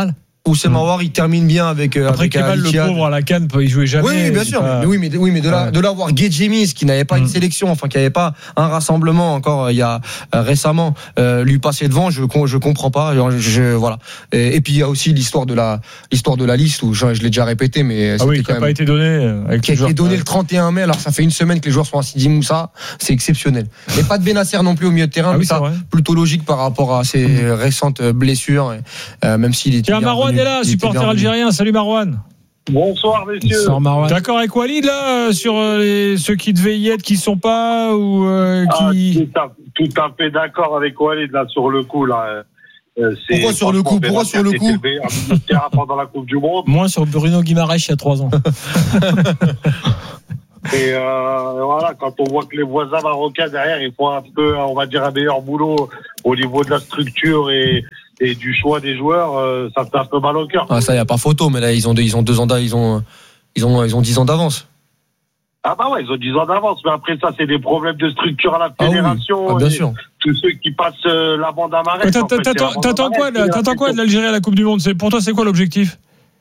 [SPEAKER 1] Oussem Aouar, il termine bien avec. Euh,
[SPEAKER 4] Après
[SPEAKER 1] avec
[SPEAKER 4] Kemal, le pauvre à la CAN, il jouait jamais.
[SPEAKER 1] Oui, oui bien sûr.
[SPEAKER 4] Pas...
[SPEAKER 1] Mais, oui, mais, oui, mais de là, ouais. de là voir Guedjemis, qui n'avait pas mmh. une sélection, enfin, qui n'avait pas un rassemblement encore euh, il y a euh, récemment, euh, lui passer devant, je je comprends pas. Je, je, voilà. Et, et puis il y a aussi l'histoire de la l'histoire de la liste où je, je l'ai déjà répété, mais
[SPEAKER 4] ah oui, qui n'a pas été donné. Avec
[SPEAKER 1] qui a été donné le trente et un mai. Alors ça fait une semaine que les joueurs sont à Sidi Moussa, c'est exceptionnel. Et pas de Benasser non plus au milieu de terrain, ah oui, mais ça plutôt logique par rapport à ses mmh. récentes blessures, et, euh, même s'il est.
[SPEAKER 4] Tiens, Marouane est là, supporter algérien. Salut Marouane.
[SPEAKER 18] Bonsoir messieurs.
[SPEAKER 2] Bonsoir Marouane.
[SPEAKER 4] D'accord avec Walid là sur les, ceux qui devaient y être, qui sont pas ou euh, qui.
[SPEAKER 18] Ah, tout, à, tout à fait d'accord avec Walid là sur le coup là.
[SPEAKER 1] Euh, pourquoi sur le coup Pourquoi sur le coup
[SPEAKER 18] pendant la Coupe du Monde.
[SPEAKER 2] Moi sur Bruno Guimaraes il y a trois ans.
[SPEAKER 18] Et euh, voilà, quand on voit que les voisins marocains derrière, ils font un peu, on va dire, un meilleur boulot au niveau de la structure et, et du choix des joueurs, euh, ça fait un peu mal au cœur.
[SPEAKER 1] Ah, ça, y a pas photo, mais là, ils ont deux, ils ont deux ans d'avance, ils ont, ils ont, ils ont dix ans d'avance.
[SPEAKER 18] Ah bah ouais, ils ont dix ans d'avance, mais après ça, c'est des problèmes de structure à la fédération.
[SPEAKER 1] Ah oui. Ah, bien sûr.
[SPEAKER 18] Tous ceux qui passent euh, la bande à marée.
[SPEAKER 4] T'attends quoi, t'attends quoi de l'Algérie à la Coupe du Monde? C'est, pour toi, c'est quoi l'objectif?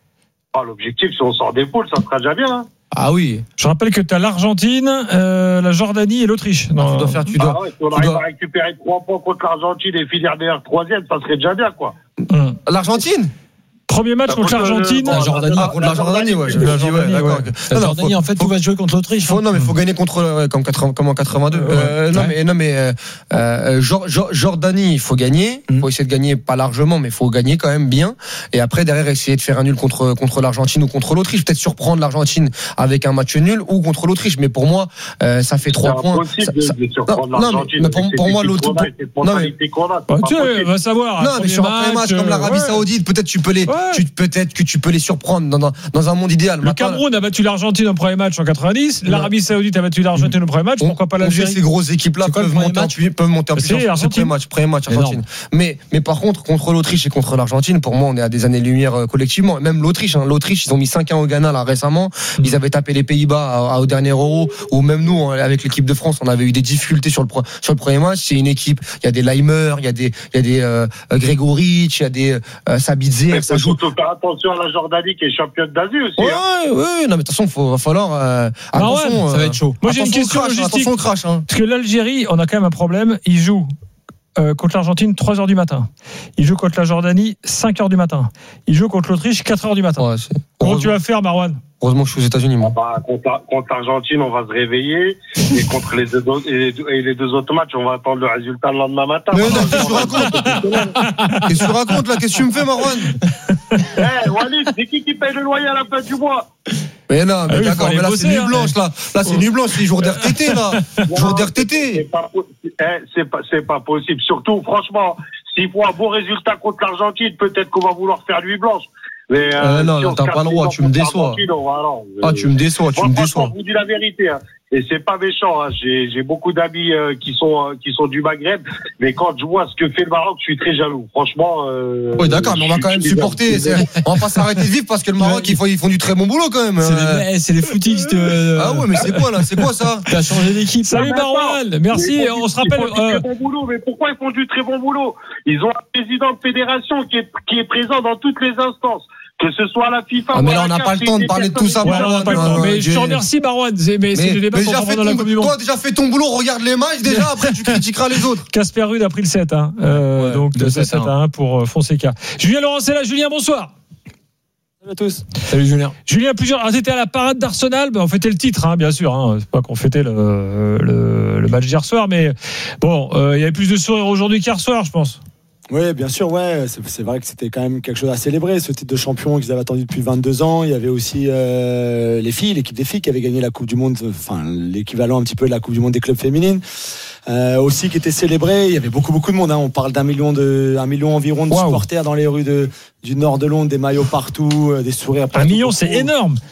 [SPEAKER 18] Ah, l'objectif, si on sort des poules, ça sera déjà bien, hein.
[SPEAKER 1] Ah oui.
[SPEAKER 4] Je rappelle que tu as l'Argentine, euh, la Jordanie et l'Autriche.
[SPEAKER 1] Non, tu dois faire, tu dois.
[SPEAKER 18] Ah ouais, si on arrive dois... à récupérer trois points contre l'Argentine et finir meilleur troisième, ça serait déjà bien, quoi.
[SPEAKER 1] Hum. L'Argentine?
[SPEAKER 4] Premier match contre l'Argentine.
[SPEAKER 1] La Jordanie, ah, contre la Jordanie, ouais. La Jordanie, ouais, d'accord.
[SPEAKER 2] La Jordanie, en fait, tout va jouer contre l'Autriche.
[SPEAKER 1] Faut, non, mais il faut gagner contre, ouais, comme, quatre-vingts, comme en quatre-vingt-deux. Euh, euh, non, ouais. mais, non, mais, euh, euh, Jordanie, il faut gagner. Il faut essayer de gagner, pas largement, mais il faut gagner quand même bien. Et après, derrière, essayer de faire un nul contre, contre l'Argentine ou contre l'Autriche. Peut-être surprendre l'Argentine avec un match nul ou contre l'Autriche. Mais pour moi, euh, ça fait trois points.
[SPEAKER 18] C'est impossible ça, de, de surprendre
[SPEAKER 1] non,
[SPEAKER 18] l'Argentine.
[SPEAKER 1] mais pour, pour moi, l'autre.
[SPEAKER 18] Non, mais.
[SPEAKER 4] Tu va savoir.
[SPEAKER 1] Non, mais sur un premier match comme l'Arabie Saoudite, peut-être tu peux les, peut-être que tu peux les surprendre dans, dans, dans un monde idéal.
[SPEAKER 4] Le
[SPEAKER 1] Maintenant,
[SPEAKER 4] Cameroun a battu l'Argentine au premier match en quatre-vingt-dix. Ouais. L'Arabie Saoudite a battu l'Argentine au premier match. Pourquoi pas l'Algérie?
[SPEAKER 1] Ces grosses équipes-là peuvent monter, en, peuvent monter en puissance. Premier match, premier match Argentine. Mais, mais par contre, contre l'Autriche et contre l'Argentine, pour moi, on est à des années-lumière euh, collectivement. Même l'Autriche, hein, l'Autriche, ils ont mis cinq un au Ghana là récemment. Mmh. Ils avaient tapé les Pays-Bas à, à, au dernier Euro. Ou même nous, avec l'équipe de France, on avait eu des difficultés sur le sur le premier match. C'est une équipe. Il y a des Leimer, il y a des, il y a des euh, Gregoric, il y a des euh, Sabitzer.
[SPEAKER 18] Ça joue. Faut faire attention à la Jordanie qui est championne d'Asie aussi.
[SPEAKER 1] Ouais,
[SPEAKER 18] hein.
[SPEAKER 1] ouais, non, mais de toute façon, il va falloir. Euh,
[SPEAKER 4] ah ouais,
[SPEAKER 1] ça va être chaud.
[SPEAKER 4] Moi, j'ai une question
[SPEAKER 1] crash,
[SPEAKER 4] logistique.
[SPEAKER 1] Attention au crash, hein.
[SPEAKER 4] Parce que l'Algérie, on a quand même un problème. Ils jouent euh, contre l'Argentine trois heures du matin. Ils jouent contre la Jordanie cinq heures du matin. Ils jouent contre l'Autriche quatre heures du matin. Ouais, comment tu vas faire, Marouane?
[SPEAKER 1] Heureusement que je suis aux États-Unis, moi.
[SPEAKER 18] Ah bah, contre, contre l'Argentine, on va se réveiller. Et contre les deux, et les, deux, et les deux autres matchs, on va attendre le résultat le lendemain matin.
[SPEAKER 1] Mais non, qu'est-ce que tu racontes? Qu'est-ce que tu racontes, là? Qu'est-ce que tu me fais, Marouane?
[SPEAKER 18] Eh, hey, Walid, c'est qui qui paye le loyer à la fin du mois?
[SPEAKER 1] Mais non, mais ah oui, d'accord, mais là,
[SPEAKER 4] bosser,
[SPEAKER 1] c'est nuit
[SPEAKER 4] hein,
[SPEAKER 1] blanche, là. Là, c'est nuit blanche, c'est jour d'R T T, là. Jour d'R T T.
[SPEAKER 18] C'est pas, eh, c'est pas, c'est pas possible. Surtout, franchement, s'il faut un bon résultat contre l'Argentine, peut-être qu'on va vouloir faire nuit blanche. Mais, euh,
[SPEAKER 1] euh, non, si non, t'as pas le droit, tu me déçois. Ah, tu me déçois, tu me déçois.
[SPEAKER 18] Je vous dis la vérité, hein. Et c'est pas méchant, hein. J'ai, j'ai beaucoup d'amis euh, qui sont euh, qui sont du Maghreb, mais quand je vois ce que fait le Maroc, je suis très jaloux. Franchement. Euh,
[SPEAKER 1] oui, d'accord, mais on va quand même supporter. On va pas s'arrêter de vivre parce que le Maroc, ils font, ils font du très bon boulot quand même.
[SPEAKER 2] C'est euh... les, c'est les footix de.
[SPEAKER 1] Ah ouais, mais c'est quoi là? C'est quoi ça?
[SPEAKER 2] T'as changé d'équipe.
[SPEAKER 4] Salut Marouane, merci. On se rappelle.
[SPEAKER 18] Ils font du très bon boulot, mais pourquoi ils font du très bon boulot? Ils ont un président de fédération qui est qui est présent dans toutes les instances. Que ce soit à la FIFA.
[SPEAKER 1] Ah mais là on n'a pas le temps de parler de tout ça.
[SPEAKER 4] Ouais, on n'a pas le temps. Mais je te remercie Marouane. Mais c'est le débat qu'on va dans la Coupe du Monde.
[SPEAKER 1] Toi déjà fait ton boulot, regarde les matchs déjà. Après tu critiqueras les autres.
[SPEAKER 4] Casper Ruud a pris le sept. Hein. Euh, ouais, donc de sept à un pour Fonseca. Julien Laurent c'est là. Julien bonsoir.
[SPEAKER 19] Salut à tous.
[SPEAKER 2] Salut Julien.
[SPEAKER 4] Julien plusieurs. Ah, t'étais à la parade d'Arsenal. Ben, on fêtait le titre, hein, bien sûr. Hein. C'est pas qu'on fêtait le, le, le match d'hier soir, mais bon, il euh, y avait plus de sourires aujourd'hui qu'hier soir, je pense.
[SPEAKER 19] Oui, bien sûr, ouais. C'est, c'est vrai que c'était quand même quelque chose à célébrer, ce titre de champion qu'ils avaient attendu depuis vingt-deux ans. Il y avait aussi euh, les filles, l'équipe des filles qui avait gagné la Coupe du Monde, enfin l'équivalent un petit peu de la Coupe du Monde des clubs féminines, euh, aussi qui était célébrée. Il y avait beaucoup, beaucoup de monde. Hein. On parle d'un million de, un million environ de wow. supporters dans les rues de, du nord de Londres, des maillots partout, des sourires partout.
[SPEAKER 4] Un million, c'est énorme.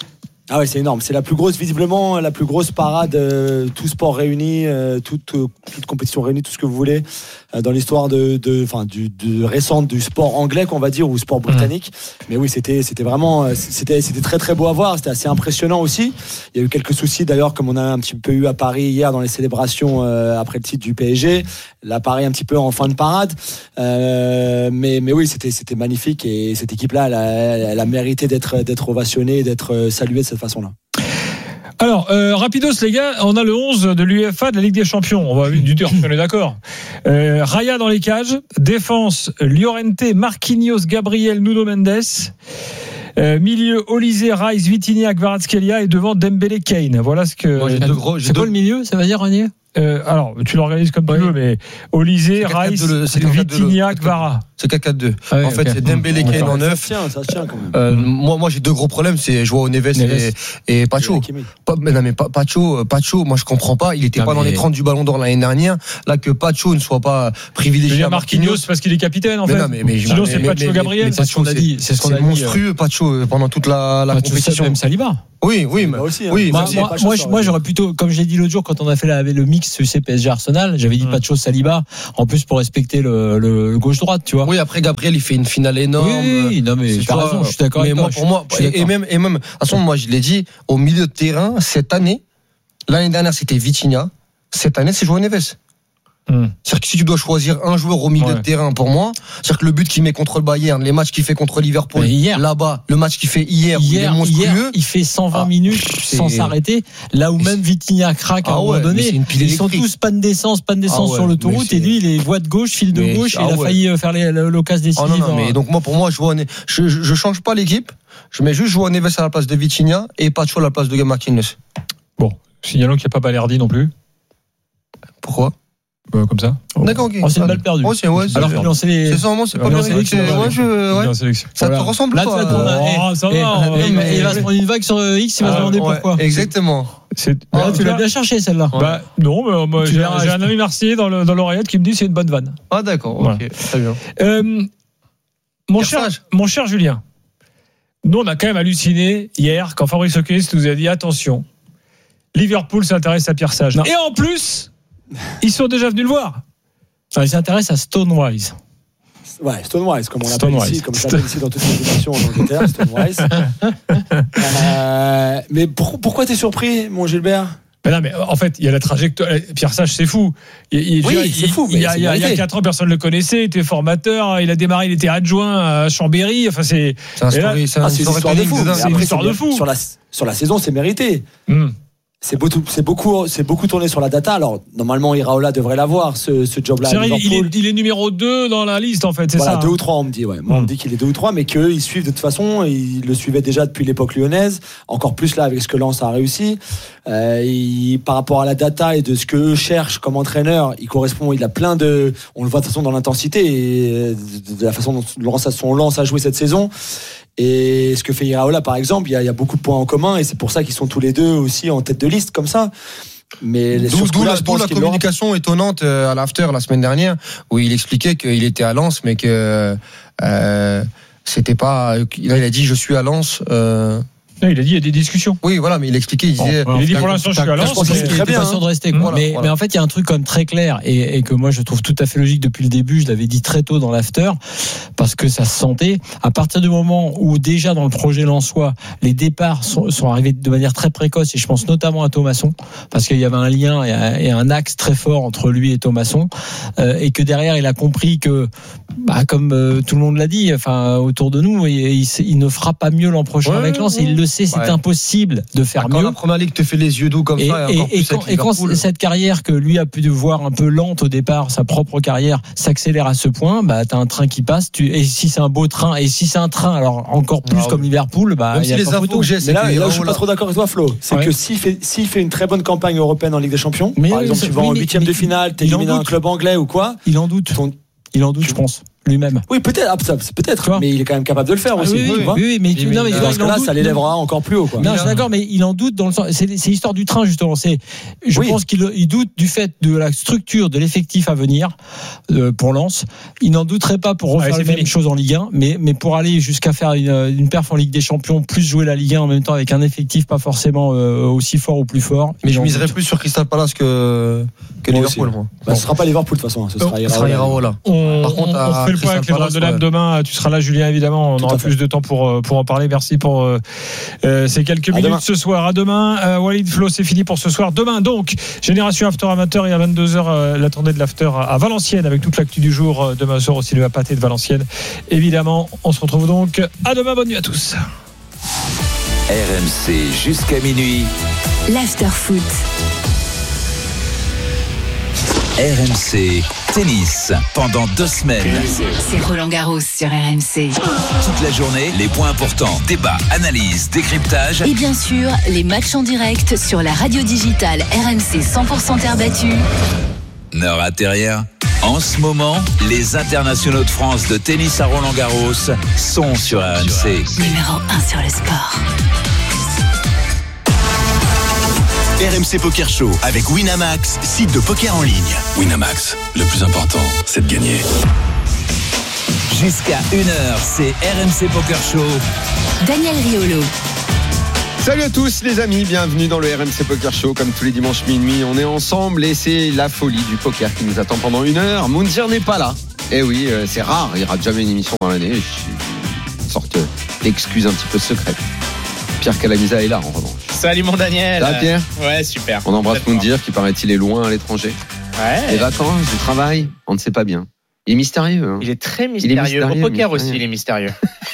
[SPEAKER 19] Ah ouais, c'est énorme. C'est la plus grosse, visiblement, la plus grosse parade, euh, tout sport réuni, euh, toute, euh, toute compétition réunie, tout ce que vous voulez, euh, dans l'histoire de, de, enfin, du, de récente du sport anglais, qu'on va dire, ou sport britannique. Mmh. Mais oui, c'était, c'était vraiment, c'était, c'était très très beau à voir. C'était assez impressionnant aussi. Il y a eu quelques soucis d'ailleurs, comme on a un petit peu eu à Paris hier dans les célébrations euh, après le titre du P S G. Là, pareil, un petit peu en fin de parade. Euh, mais, mais oui, c'était, c'était magnifique et cette équipe-là, elle a, elle a mérité d'être, d'être ovationnée, d'être saluée de cette façon-là.
[SPEAKER 4] Alors, euh, rapidos les gars, on a le onze de l'U E F A de la Ligue des Champions. On va du dire, on est d'accord. Euh, Raya dans les cages, défense Llorente, Marquinhos, Gabriel, Nuno Mendes. Euh, milieu Olysée, Rice, Vitinha, Kvaratskhelia et devant Dembélé, Kane. Voilà ce que.
[SPEAKER 2] Moi, j'ai deux gros, j'ai c'est deux... quoi le milieu, ça veut dire Renier?
[SPEAKER 4] Euh, alors, tu l'organises comme tu oui. veux, mais Olysée, Rice, Vitinha, Kvara.
[SPEAKER 1] C'est quatre quatre deux. Ah oui, en fait, okay. C'est Dembélé, Kane en neuf. Ça tient, ça tient quand même. Euh, moi, moi, j'ai deux gros problèmes, c'est Joao Neves, Neves. et, et Pacho. Pas, mais non, mais Pacho, Pacho, moi, je comprends pas. Il était non, pas mais... dans les trente du Ballon d'Or l'année dernière. Là, que Pacho ne soit pas privilégié.
[SPEAKER 4] À Marquinhos, Marquinhos parce qu'il est capitaine, en
[SPEAKER 1] mais
[SPEAKER 4] fait.
[SPEAKER 1] Non, mais, mais,
[SPEAKER 4] Sinon,
[SPEAKER 1] mais,
[SPEAKER 4] c'est
[SPEAKER 1] mais,
[SPEAKER 4] Pacho
[SPEAKER 1] mais,
[SPEAKER 4] Gabriel.
[SPEAKER 1] Mais,
[SPEAKER 4] c'est ce qu'on a dit.
[SPEAKER 1] C'est, c'est monstrueux, Pacho, pendant toute la, la compétition.
[SPEAKER 2] Même Saliba.
[SPEAKER 1] Oui, oui, mais
[SPEAKER 19] aussi. Hein.
[SPEAKER 1] Oui,
[SPEAKER 2] moi, moi, moi, moi, j'aurais plutôt, comme je l'ai dit l'autre jour, quand on a fait la, le mix C P S G Arsenal, j'avais dit mmh. Pacho Saliba, en plus pour respecter le, le, le gauche-droite, tu vois.
[SPEAKER 1] Oui, après Gabriel, il fait une finale énorme.
[SPEAKER 2] Oui, non, mais t'as raison, je suis d'accord
[SPEAKER 1] mais
[SPEAKER 2] avec
[SPEAKER 1] moi,
[SPEAKER 2] toi.
[SPEAKER 1] Pour moi, et, et même, et même, de toute façon, moi, je l'ai dit, au milieu de terrain, cette année, l'année dernière, c'était Vitinha, cette année, c'est Joao Neves. Hum. C'est-à-dire que si tu dois choisir un joueur au milieu ouais. de terrain pour moi, c'est-à-dire que le but qu'il met contre le Bayern, les matchs qu'il fait contre Liverpool,
[SPEAKER 2] hier,
[SPEAKER 1] là-bas, le match qu'il fait hier,
[SPEAKER 2] hier,
[SPEAKER 1] il est monstrueux.
[SPEAKER 2] Hier, il fait cent vingt ah, minutes c'est... sans s'arrêter, là où même Vitinha craque à ah un ouais, moment donné. Ils sont tous panne d'essence, panne d'essence ah ouais, sur l'autoroute et lui, il est voie de gauche, fil de mais gauche, et ah il a ouais. failli faire les, l'occasion décisive.
[SPEAKER 1] Ah non, non, mais donc moi, pour moi, je, vois, je, je, je change pas l'équipe, je mets juste Joao Neves à la place de Vitinha et Pacho à la place de Marquinhos.
[SPEAKER 4] Bon, signalons qu'il n'y a pas Balerdi non plus.
[SPEAKER 1] Pourquoi?
[SPEAKER 4] Euh, comme ça.
[SPEAKER 1] D'accord, ok.
[SPEAKER 2] Oh, c'est une balle perdue.
[SPEAKER 1] Oh, c'est, ouais, c'est
[SPEAKER 2] alors qu'il lançait les.
[SPEAKER 1] C'est vraiment, c'est pas bien. Ouais, je, ouais. Ça
[SPEAKER 2] voilà.
[SPEAKER 1] te ressemble
[SPEAKER 2] là,
[SPEAKER 1] pas.
[SPEAKER 2] Là, tu vas Il va se prendre une vague sur X, il va se demander pourquoi.
[SPEAKER 1] Exactement.
[SPEAKER 2] C'est... Ah, tu l'as bien cherché celle-là.
[SPEAKER 4] Bah, non, mais moi, j'ai, j'ai un ami marseillais dans, le, dans l'oreillette qui me dit que c'est une bonne vanne.
[SPEAKER 1] Ah, d'accord, ok, voilà. Très bien.
[SPEAKER 4] Euh, mon, cher, mon cher Julien, nous, on a quand même halluciné hier quand Fabrice Ockès nous a dit attention, Liverpool s'intéresse à Pierre Sage. Non. Et en plus, ils sont déjà venus le voir.
[SPEAKER 2] Enfin, ils s'intéressent à Stonewise.
[SPEAKER 19] Ouais, Stonewise, comme on l'appelle ici, comme ça s'appelle ici dans toutes les émissions en Angleterre, Stonewise. euh, mais pour, pourquoi t'es surpris, mon Gilbert?
[SPEAKER 4] Mais non, mais en fait, il y a la trajectoire. Pierre Sage, c'est fou. Il, il,
[SPEAKER 19] oui,
[SPEAKER 4] il,
[SPEAKER 19] c'est fou.
[SPEAKER 4] Il y a, il y a, il y a quatre ans, personne ne le connaissait. Il était formateur. Il a démarré, il était adjoint à Chambéry. Enfin, c'est.
[SPEAKER 1] C'est, un story, là, c'est, un ah, c'est une histoire de fou.
[SPEAKER 19] C'est une histoire de fou. Sur la, sur la saison, c'est mérité. Mm. C'est beaucoup, c'est beaucoup, c'est beaucoup tourné sur la data. Alors normalement, Iraola devrait l'avoir ce, ce job-là.
[SPEAKER 4] C'est vrai, il est, il est numéro deux dans la liste en fait, c'est
[SPEAKER 19] voilà,
[SPEAKER 4] ça.
[SPEAKER 19] Deux ou trois, on me dit. Ouais, moi, on me dit qu'il est deux ou trois, mais qu'eux ils suivent de toute façon. Ils le suivaient déjà depuis l'époque lyonnaise. Encore plus là avec ce que Lens a réussi. Euh, il, par rapport à la data et de ce que eux cherchent comme entraîneur, il correspond. Il a plein de. On le voit de toute façon dans l'intensité et de la façon dont Lens, son Lens a joué cette saison. Et ce que fait Iraola, par exemple, il y, a, il y a beaucoup de points en commun et c'est pour ça qu'ils sont tous les deux aussi en tête de liste comme ça. Mais les
[SPEAKER 1] d'où, d'où la, d'où la communication l'aura... étonnante à l'after la semaine dernière où il expliquait qu'il était à Lens, mais que euh, c'était pas. Il a dit je suis à Lens. Euh,
[SPEAKER 4] Non, il a dit il y a des discussions.
[SPEAKER 1] Oui, voilà, mais il expliquait, il disait.
[SPEAKER 4] Bon, il a dit pour l'instant je suis à Lens.
[SPEAKER 2] Je pense qu'il était très bien sûr de rester. Quoi. Voilà, mais, voilà. mais en fait, il y a un truc comme très clair et, et que moi je trouve tout à fait logique depuis le début. Je l'avais dit très tôt dans l'after parce que ça se sentait. À partir du moment où déjà dans le projet lensois, les départs sont, sont arrivés de manière très précoce et je pense notamment à Thomasson parce qu'il y avait un lien et un, et un axe très fort entre lui et Thomasson euh, et que derrière il a compris que, bah, comme euh, tout le monde l'a dit, enfin autour de nous, il, il, il ne fera pas mieux l'an prochain ouais, avec Lens. Ouais. Et il le c'est ouais. impossible de faire
[SPEAKER 1] quand
[SPEAKER 2] mieux.
[SPEAKER 1] Quand la première ligue te fait les yeux doux comme
[SPEAKER 2] et,
[SPEAKER 1] ça, et,
[SPEAKER 2] et, et quand, et quand cette carrière que lui a pu voir un peu lente au départ, sa propre carrière s'accélère à ce point, bah t'as un train qui passe. Tu, et si c'est un beau train, et si c'est un train, alors encore plus ah, comme oui. Liverpool, bah il y a
[SPEAKER 1] si
[SPEAKER 2] pas
[SPEAKER 1] les
[SPEAKER 2] photo.
[SPEAKER 1] Que j'ai,
[SPEAKER 19] mais là, là où je suis pas trop d'accord avec toi, Flo, c'est ouais. que s'il fait s'il fait une très bonne campagne européenne en Ligue des Champions, mais par exemple, tu vas en huitième de finale, t'élimines un club anglais ou quoi,
[SPEAKER 2] il en doute. Il en doute, je pense. lui-même.
[SPEAKER 19] Oui, peut-être, ah, c'est peut-être, mais il est quand même capable de le faire
[SPEAKER 2] ah,
[SPEAKER 19] aussi.
[SPEAKER 2] Oui,
[SPEAKER 19] tu
[SPEAKER 2] oui,
[SPEAKER 19] vois
[SPEAKER 2] oui, oui, mais, tu,
[SPEAKER 19] mais
[SPEAKER 2] non, mais
[SPEAKER 19] dans ce cas-là, ça l'élèvera non. encore plus haut. Quoi.
[SPEAKER 2] Non, je suis d'accord, mais il en doute dans le sens. C'est, c'est l'histoire du train justement. C'est, je
[SPEAKER 19] oui.
[SPEAKER 2] pense qu'il il doute du fait de la structure de l'effectif à venir euh, pour Lens. Il n'en douterait pas pour refaire ah, les mêmes choses en Ligue un, mais mais pour aller jusqu'à faire une, une perf en Ligue des Champions, plus jouer la Ligue un en même temps avec un effectif pas forcément euh, aussi fort ou plus fort.
[SPEAKER 1] Mais je miserais plus sur Crystal Palace que que
[SPEAKER 19] moi
[SPEAKER 1] Liverpool.
[SPEAKER 19] Moi. Bah, ce sera pas Liverpool de toute façon. Ce sera
[SPEAKER 1] Iraola.
[SPEAKER 4] On, Par contre, on, on fait le point avec les droits de l'âme demain. Tu seras là, Julien, évidemment. On Tout aura plus de temps pour pour en parler. Merci pour euh, ces quelques à minutes demain. Ce soir. À demain. Euh, Walid, Flo, c'est fini pour ce soir. Demain, donc, Génération After Amateur et à vingt-deux heures, euh, la tournée de l'After à Valenciennes avec toute l'actu du jour. Euh, demain soir aussi le pâté de Valenciennes. Évidemment, on se retrouve donc à demain. Bonne nuit à tous.
[SPEAKER 5] R M C jusqu'à minuit.
[SPEAKER 9] L'After Foot.
[SPEAKER 5] R M C Tennis pendant deux semaines.
[SPEAKER 9] C'est Roland Garros sur R M C.
[SPEAKER 5] Toute la journée, les points importants, débats, analyses, décryptage.
[SPEAKER 9] Et bien sûr, les matchs en direct sur la radio digitale R M C cent pour cent terre battue.
[SPEAKER 5] Ne ratez rien. En ce moment, les internationaux de France de tennis à Roland Garros sont sur R M C.
[SPEAKER 9] Numéro un sur le sport.
[SPEAKER 6] R M C Poker Show avec Winamax, site de poker en ligne.
[SPEAKER 14] Winamax, le plus important, c'est de gagner.
[SPEAKER 5] Jusqu'à une heure, c'est R M C Poker Show.
[SPEAKER 9] Daniel Riolo.
[SPEAKER 16] Salut à tous les amis, bienvenue dans le R M C Poker Show. Comme tous les dimanches minuit, on est ensemble et c'est la folie du poker qui nous attend pendant une heure. Moundir n'est pas là. Eh oui, c'est rare, il rate jamais une émission dans l'année. Une sorte d'excuse un petit peu secrète. Pierre Calamisa est là en revanche.
[SPEAKER 20] Salut mon Daniel.
[SPEAKER 16] Ça va Pierre ?
[SPEAKER 20] Ouais, super.
[SPEAKER 16] On embrasse Moundir qui paraît-il est loin à l'étranger.
[SPEAKER 20] Ouais.
[SPEAKER 16] Les vacances, du travail, on ne sait pas bien. Il est mystérieux. Hein.
[SPEAKER 20] Il est très mystérieux. Il est mystérieux. Au poker mystérieux. Aussi, il est mystérieux.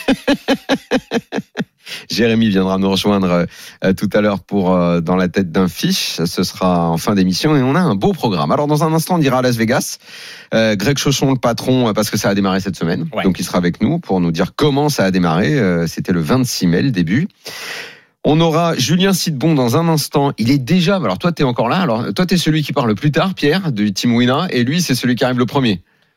[SPEAKER 16] Jérémy viendra nous rejoindre euh, tout à l'heure pour euh, dans la tête d'un fiche. Ce sera en fin d'émission et on a un beau programme. Alors dans un instant, on ira à Las Vegas. Euh, Greg Chauchon, le patron, parce que ça a démarré cette semaine. Ouais. Donc il sera avec nous pour nous dire comment ça a démarré. Euh, c'était le vingt-six mai, le début. On aura Julien Sidbon dans un instant. Il est déjà... Alors toi, t'es encore là. Alors toi, t'es celui qui parle le plus tard, Pierre, du Team Wina. Et lui, c'est celui qui arrive le premier.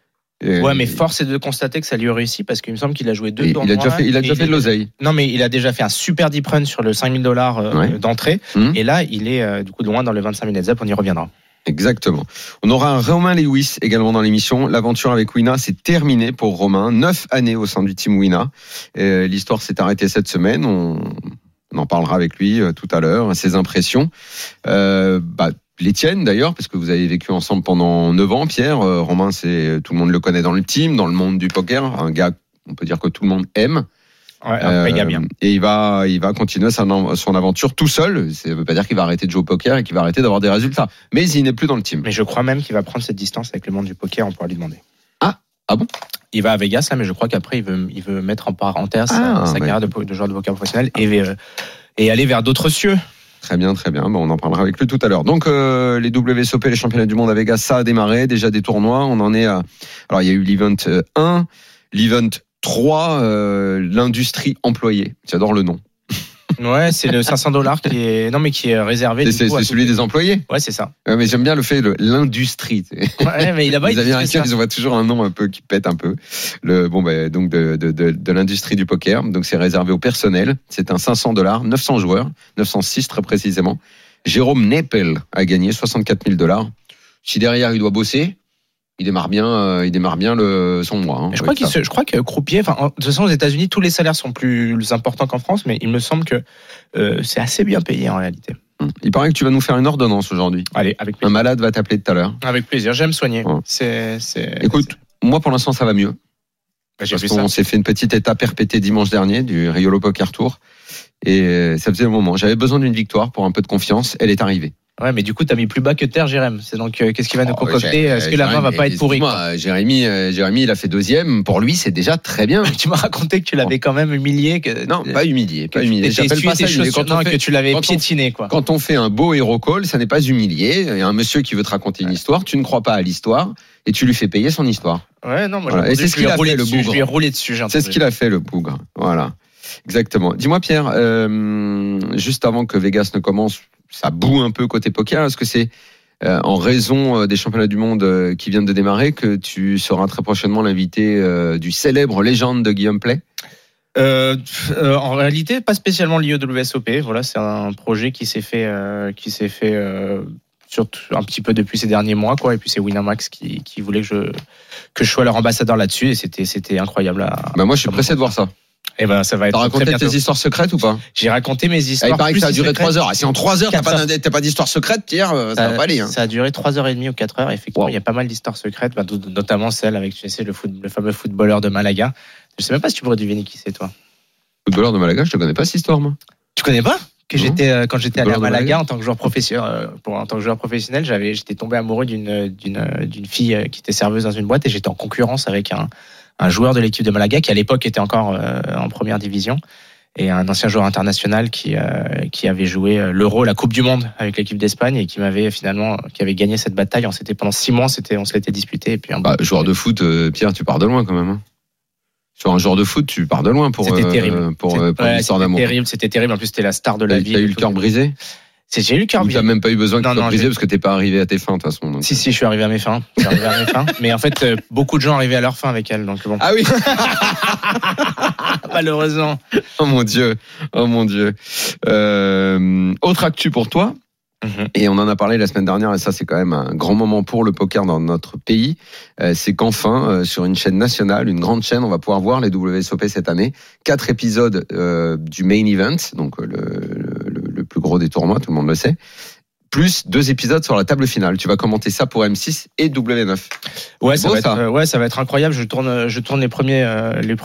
[SPEAKER 20] Et ouais, mais force est de constater que ça lui réussit parce qu'il me semble qu'il a joué deux tournois.
[SPEAKER 16] Il a déjà fait, il a déjà fait de l'oseille.
[SPEAKER 20] Non, mais il a déjà fait un super deep run sur le cinq mille dollars euh, ouais. d'entrée. Mmh. Et là, il est euh, du coup de loin dans le vingt-cinq mille heads up. On y reviendra.
[SPEAKER 16] Exactement. On aura un Romain Lewis également dans l'émission. L'aventure avec Wina, c'est terminé pour Romain. Neuf années au sein du Team Wina. Et l'histoire s'est arrêtée cette semaine. On... On en parlera avec lui euh, tout à l'heure, ses impressions. Euh, bah, les tiennes d'ailleurs, parce que vous avez vécu ensemble pendant neuf ans, Pierre. Euh, Romain, c'est, tout le monde le connaît dans le team, dans le monde du poker. Un gars, on peut dire que tout le monde aime.
[SPEAKER 20] Ouais, euh, il y a bien.
[SPEAKER 16] Et il va, il va continuer son, son aventure tout seul. Ça ne veut pas dire qu'il va arrêter de jouer au poker et qu'il va arrêter d'avoir des résultats. Mais il n'est plus dans le team.
[SPEAKER 20] Mais je crois même qu'il va prendre cette distance avec le monde du poker, on pourra lui demander.
[SPEAKER 16] Ah, ah bon ?
[SPEAKER 20] Il va à Vegas là, mais je crois qu'après il veut, il veut mettre en parenthèse ah, sa, sa ouais. carrière de, de joueur de poker professionnel et, euh, et aller vers d'autres cieux.
[SPEAKER 16] Très bien, très bien. Bon, on en parlera avec lui tout à l'heure. Donc euh, les W S O P, les championnats du monde à Vegas, ça a démarré. Déjà des tournois. On en est à. Alors il y a eu l'event un, l'event trois, euh, l'industrie employée. J'adore le nom.
[SPEAKER 20] Ouais, c'est le cinq cents dollars qui est non mais qui est réservé.
[SPEAKER 16] C'est, c'est celui des employés.
[SPEAKER 20] Ouais, c'est ça.
[SPEAKER 16] Ouais, mais j'aime bien le fait de l'industrie.
[SPEAKER 20] Ouais, mais là-bas
[SPEAKER 16] les Américains, ils ont toujours un nom un peu qui pète un peu. Le bon, bah, donc de, de de de l'industrie du poker. Donc c'est réservé au personnel. C'est un cinq cents dollars, neuf cents joueurs, neuf cent six très précisément. Jérôme Neppel a gagné soixante-quatre mille dollars. Si derrière il doit bosser. Il démarre bien, euh, il démarre bien le son mois. Hein,
[SPEAKER 20] je crois qu'il se, je crois que croupier, enfin, de toute façon aux États-Unis tous les salaires sont plus importants qu'en France, mais il me semble que euh, c'est assez bien payé en réalité.
[SPEAKER 16] Il paraît que tu vas nous faire une ordonnance aujourd'hui.
[SPEAKER 20] Allez, avec plaisir.
[SPEAKER 16] Un malade va t'appeler tout à l'heure.
[SPEAKER 20] Avec plaisir, j'aime soigner. Ouais. C'est, c'est.
[SPEAKER 16] Écoute,
[SPEAKER 20] c'est...
[SPEAKER 16] moi pour l'instant ça va mieux.
[SPEAKER 20] Bah, j'ai
[SPEAKER 16] parce
[SPEAKER 20] vu
[SPEAKER 16] qu'on
[SPEAKER 20] ça.
[SPEAKER 16] s'est fait une petite étape répétée dimanche dernier du Riolo Poker Tour et ça faisait le moment. J'avais besoin d'une victoire pour un peu de confiance. Elle est arrivée.
[SPEAKER 20] Ouais, mais du coup, t'as mis plus bas que terre, Jérém. C'est donc, euh, qu'est-ce qu'il va nous concocter ? Est-ce que la main va pas être pourrie ?
[SPEAKER 16] Moi, Jérémy, euh, Jérémy, il a fait deuxième. Pour lui, c'est déjà très bien.
[SPEAKER 20] Tu m'as raconté que tu l'avais quand même humilié. Que...
[SPEAKER 16] Non, pas humilié, pas humilié.
[SPEAKER 20] J'appelle pas ça humilié. Quand on fait, que tu l'avais piétiné, quoi.
[SPEAKER 16] Quand on fait un beau hero call, ça n'est pas humilié. Il y a un monsieur qui veut te raconter une histoire, tu ne crois pas à l'histoire et tu lui fais payer son histoire.
[SPEAKER 20] Ouais, non, moi,
[SPEAKER 16] voilà. Et c'est ce qu'il a fait, le bougre.
[SPEAKER 20] Je lui ai roulé dessus.
[SPEAKER 16] C'est ce qu'il a fait, le bougre. Voilà. Exactement. Dis-moi, Pierre, euh, juste avant que Vegas ne commence, ça boue un peu côté poker. Est-ce que c'est
[SPEAKER 21] euh, en raison euh, des championnats du monde euh, qui viennent de démarrer, que tu seras très prochainement l'invité euh, du célèbre légende de Guillaume Play?
[SPEAKER 20] Euh, euh, en réalité, pas spécialement lié au W S O P. Voilà, c'est un projet qui s'est fait, euh, qui s'est fait euh, surtout un petit peu depuis ces derniers mois, quoi. Et puis c'est Winamax qui, qui voulait que je que je sois leur ambassadeur là-dessus, et c'était c'était incroyable. À,
[SPEAKER 21] bah moi, je suis pressé de voir ça.
[SPEAKER 20] Et ben ça va être.
[SPEAKER 21] T'as raconté tes histoires secrètes ou pas?
[SPEAKER 20] J'ai raconté mes histoires.
[SPEAKER 21] Ah, il paraît que ça a duré
[SPEAKER 20] secrètes.
[SPEAKER 21] trois heures. Si en trois heures t'as pas, t'as pas d'histoire secrète, Pierre, ça, ça va pas aller. Hein.
[SPEAKER 20] Ça a duré trois heures et demie ou quatre heures. Effectivement, wow. Il y a pas mal d'histoires secrètes, bah, notamment celle avec, tu sais, le, foot, le fameux footballeur de Malaga. Je sais même pas si tu pourrais deviner qui c'est, toi.
[SPEAKER 21] Footballeur de Malaga, je te connais pas cette histoire, moi.
[SPEAKER 20] Tu connais pas? Que
[SPEAKER 21] non.
[SPEAKER 20] j'étais euh, quand j'étais allé à Malaga,
[SPEAKER 21] Malaga
[SPEAKER 20] en tant que joueur professionnel, euh, pour en tant que joueur professionnel, j'avais j'étais tombé amoureux d'une d'une d'une fille euh, qui était serveuse dans une boîte, et j'étais en concurrence avec un un joueur de l'équipe de Malaga qui à l'époque était encore euh, en première division, et un ancien joueur international qui euh, qui avait joué l'Euro, la Coupe du Monde avec l'équipe d'Espagne, et qui m'avait finalement qui avait gagné cette bataille. On s'était pendant six mois, c'était on se l'était disputé, et puis un
[SPEAKER 21] bah, joueur de foot, euh, Pierre, tu pars de loin quand même. Hein. Sur un joueur de foot, tu pars de loin pour
[SPEAKER 20] c'était
[SPEAKER 21] euh,
[SPEAKER 20] terrible.
[SPEAKER 21] pour,
[SPEAKER 20] c'était,
[SPEAKER 21] pour
[SPEAKER 20] ouais,
[SPEAKER 21] une histoire d'amour.
[SPEAKER 20] C'était terrible, c'était terrible. En plus, c'était la star de la ville.
[SPEAKER 21] T'as eu le cœur brisé?
[SPEAKER 20] C'est, j'ai eu le cœur brisé.
[SPEAKER 21] T'as même pas eu besoin que
[SPEAKER 20] non,
[SPEAKER 21] tu sois
[SPEAKER 20] non,
[SPEAKER 21] brisé
[SPEAKER 20] j'ai...
[SPEAKER 21] parce que t'es pas arrivé à tes fins de toute façon. Donc.
[SPEAKER 20] Si si, je suis arrivé à mes fins. Je suis arrivé à mes fins. Mais en fait, euh, beaucoup de gens arrivaient à leur fin avec elle. Donc bon.
[SPEAKER 21] Ah oui.
[SPEAKER 20] Malheureusement.
[SPEAKER 21] Oh mon Dieu. Oh mon Dieu. Euh, autre actu pour toi. Mm-hmm. Et on en a parlé la semaine dernière, et ça c'est quand même un grand moment pour le poker dans notre pays, euh, c'est qu'enfin euh, sur une chaîne nationale, une grande chaîne, on va pouvoir voir les W S O P cette année. Quatre épisodes euh, du main event, donc le, le, le plus gros des tournois, tout le monde le sait, plus deux épisodes sur la table finale. Tu vas commenter ça pour M six et W neuf.
[SPEAKER 20] Ouais, ça beau, va être, ça. Euh, ouais, ça va être incroyable. Je tourne, je tourne les premiers, euh, les,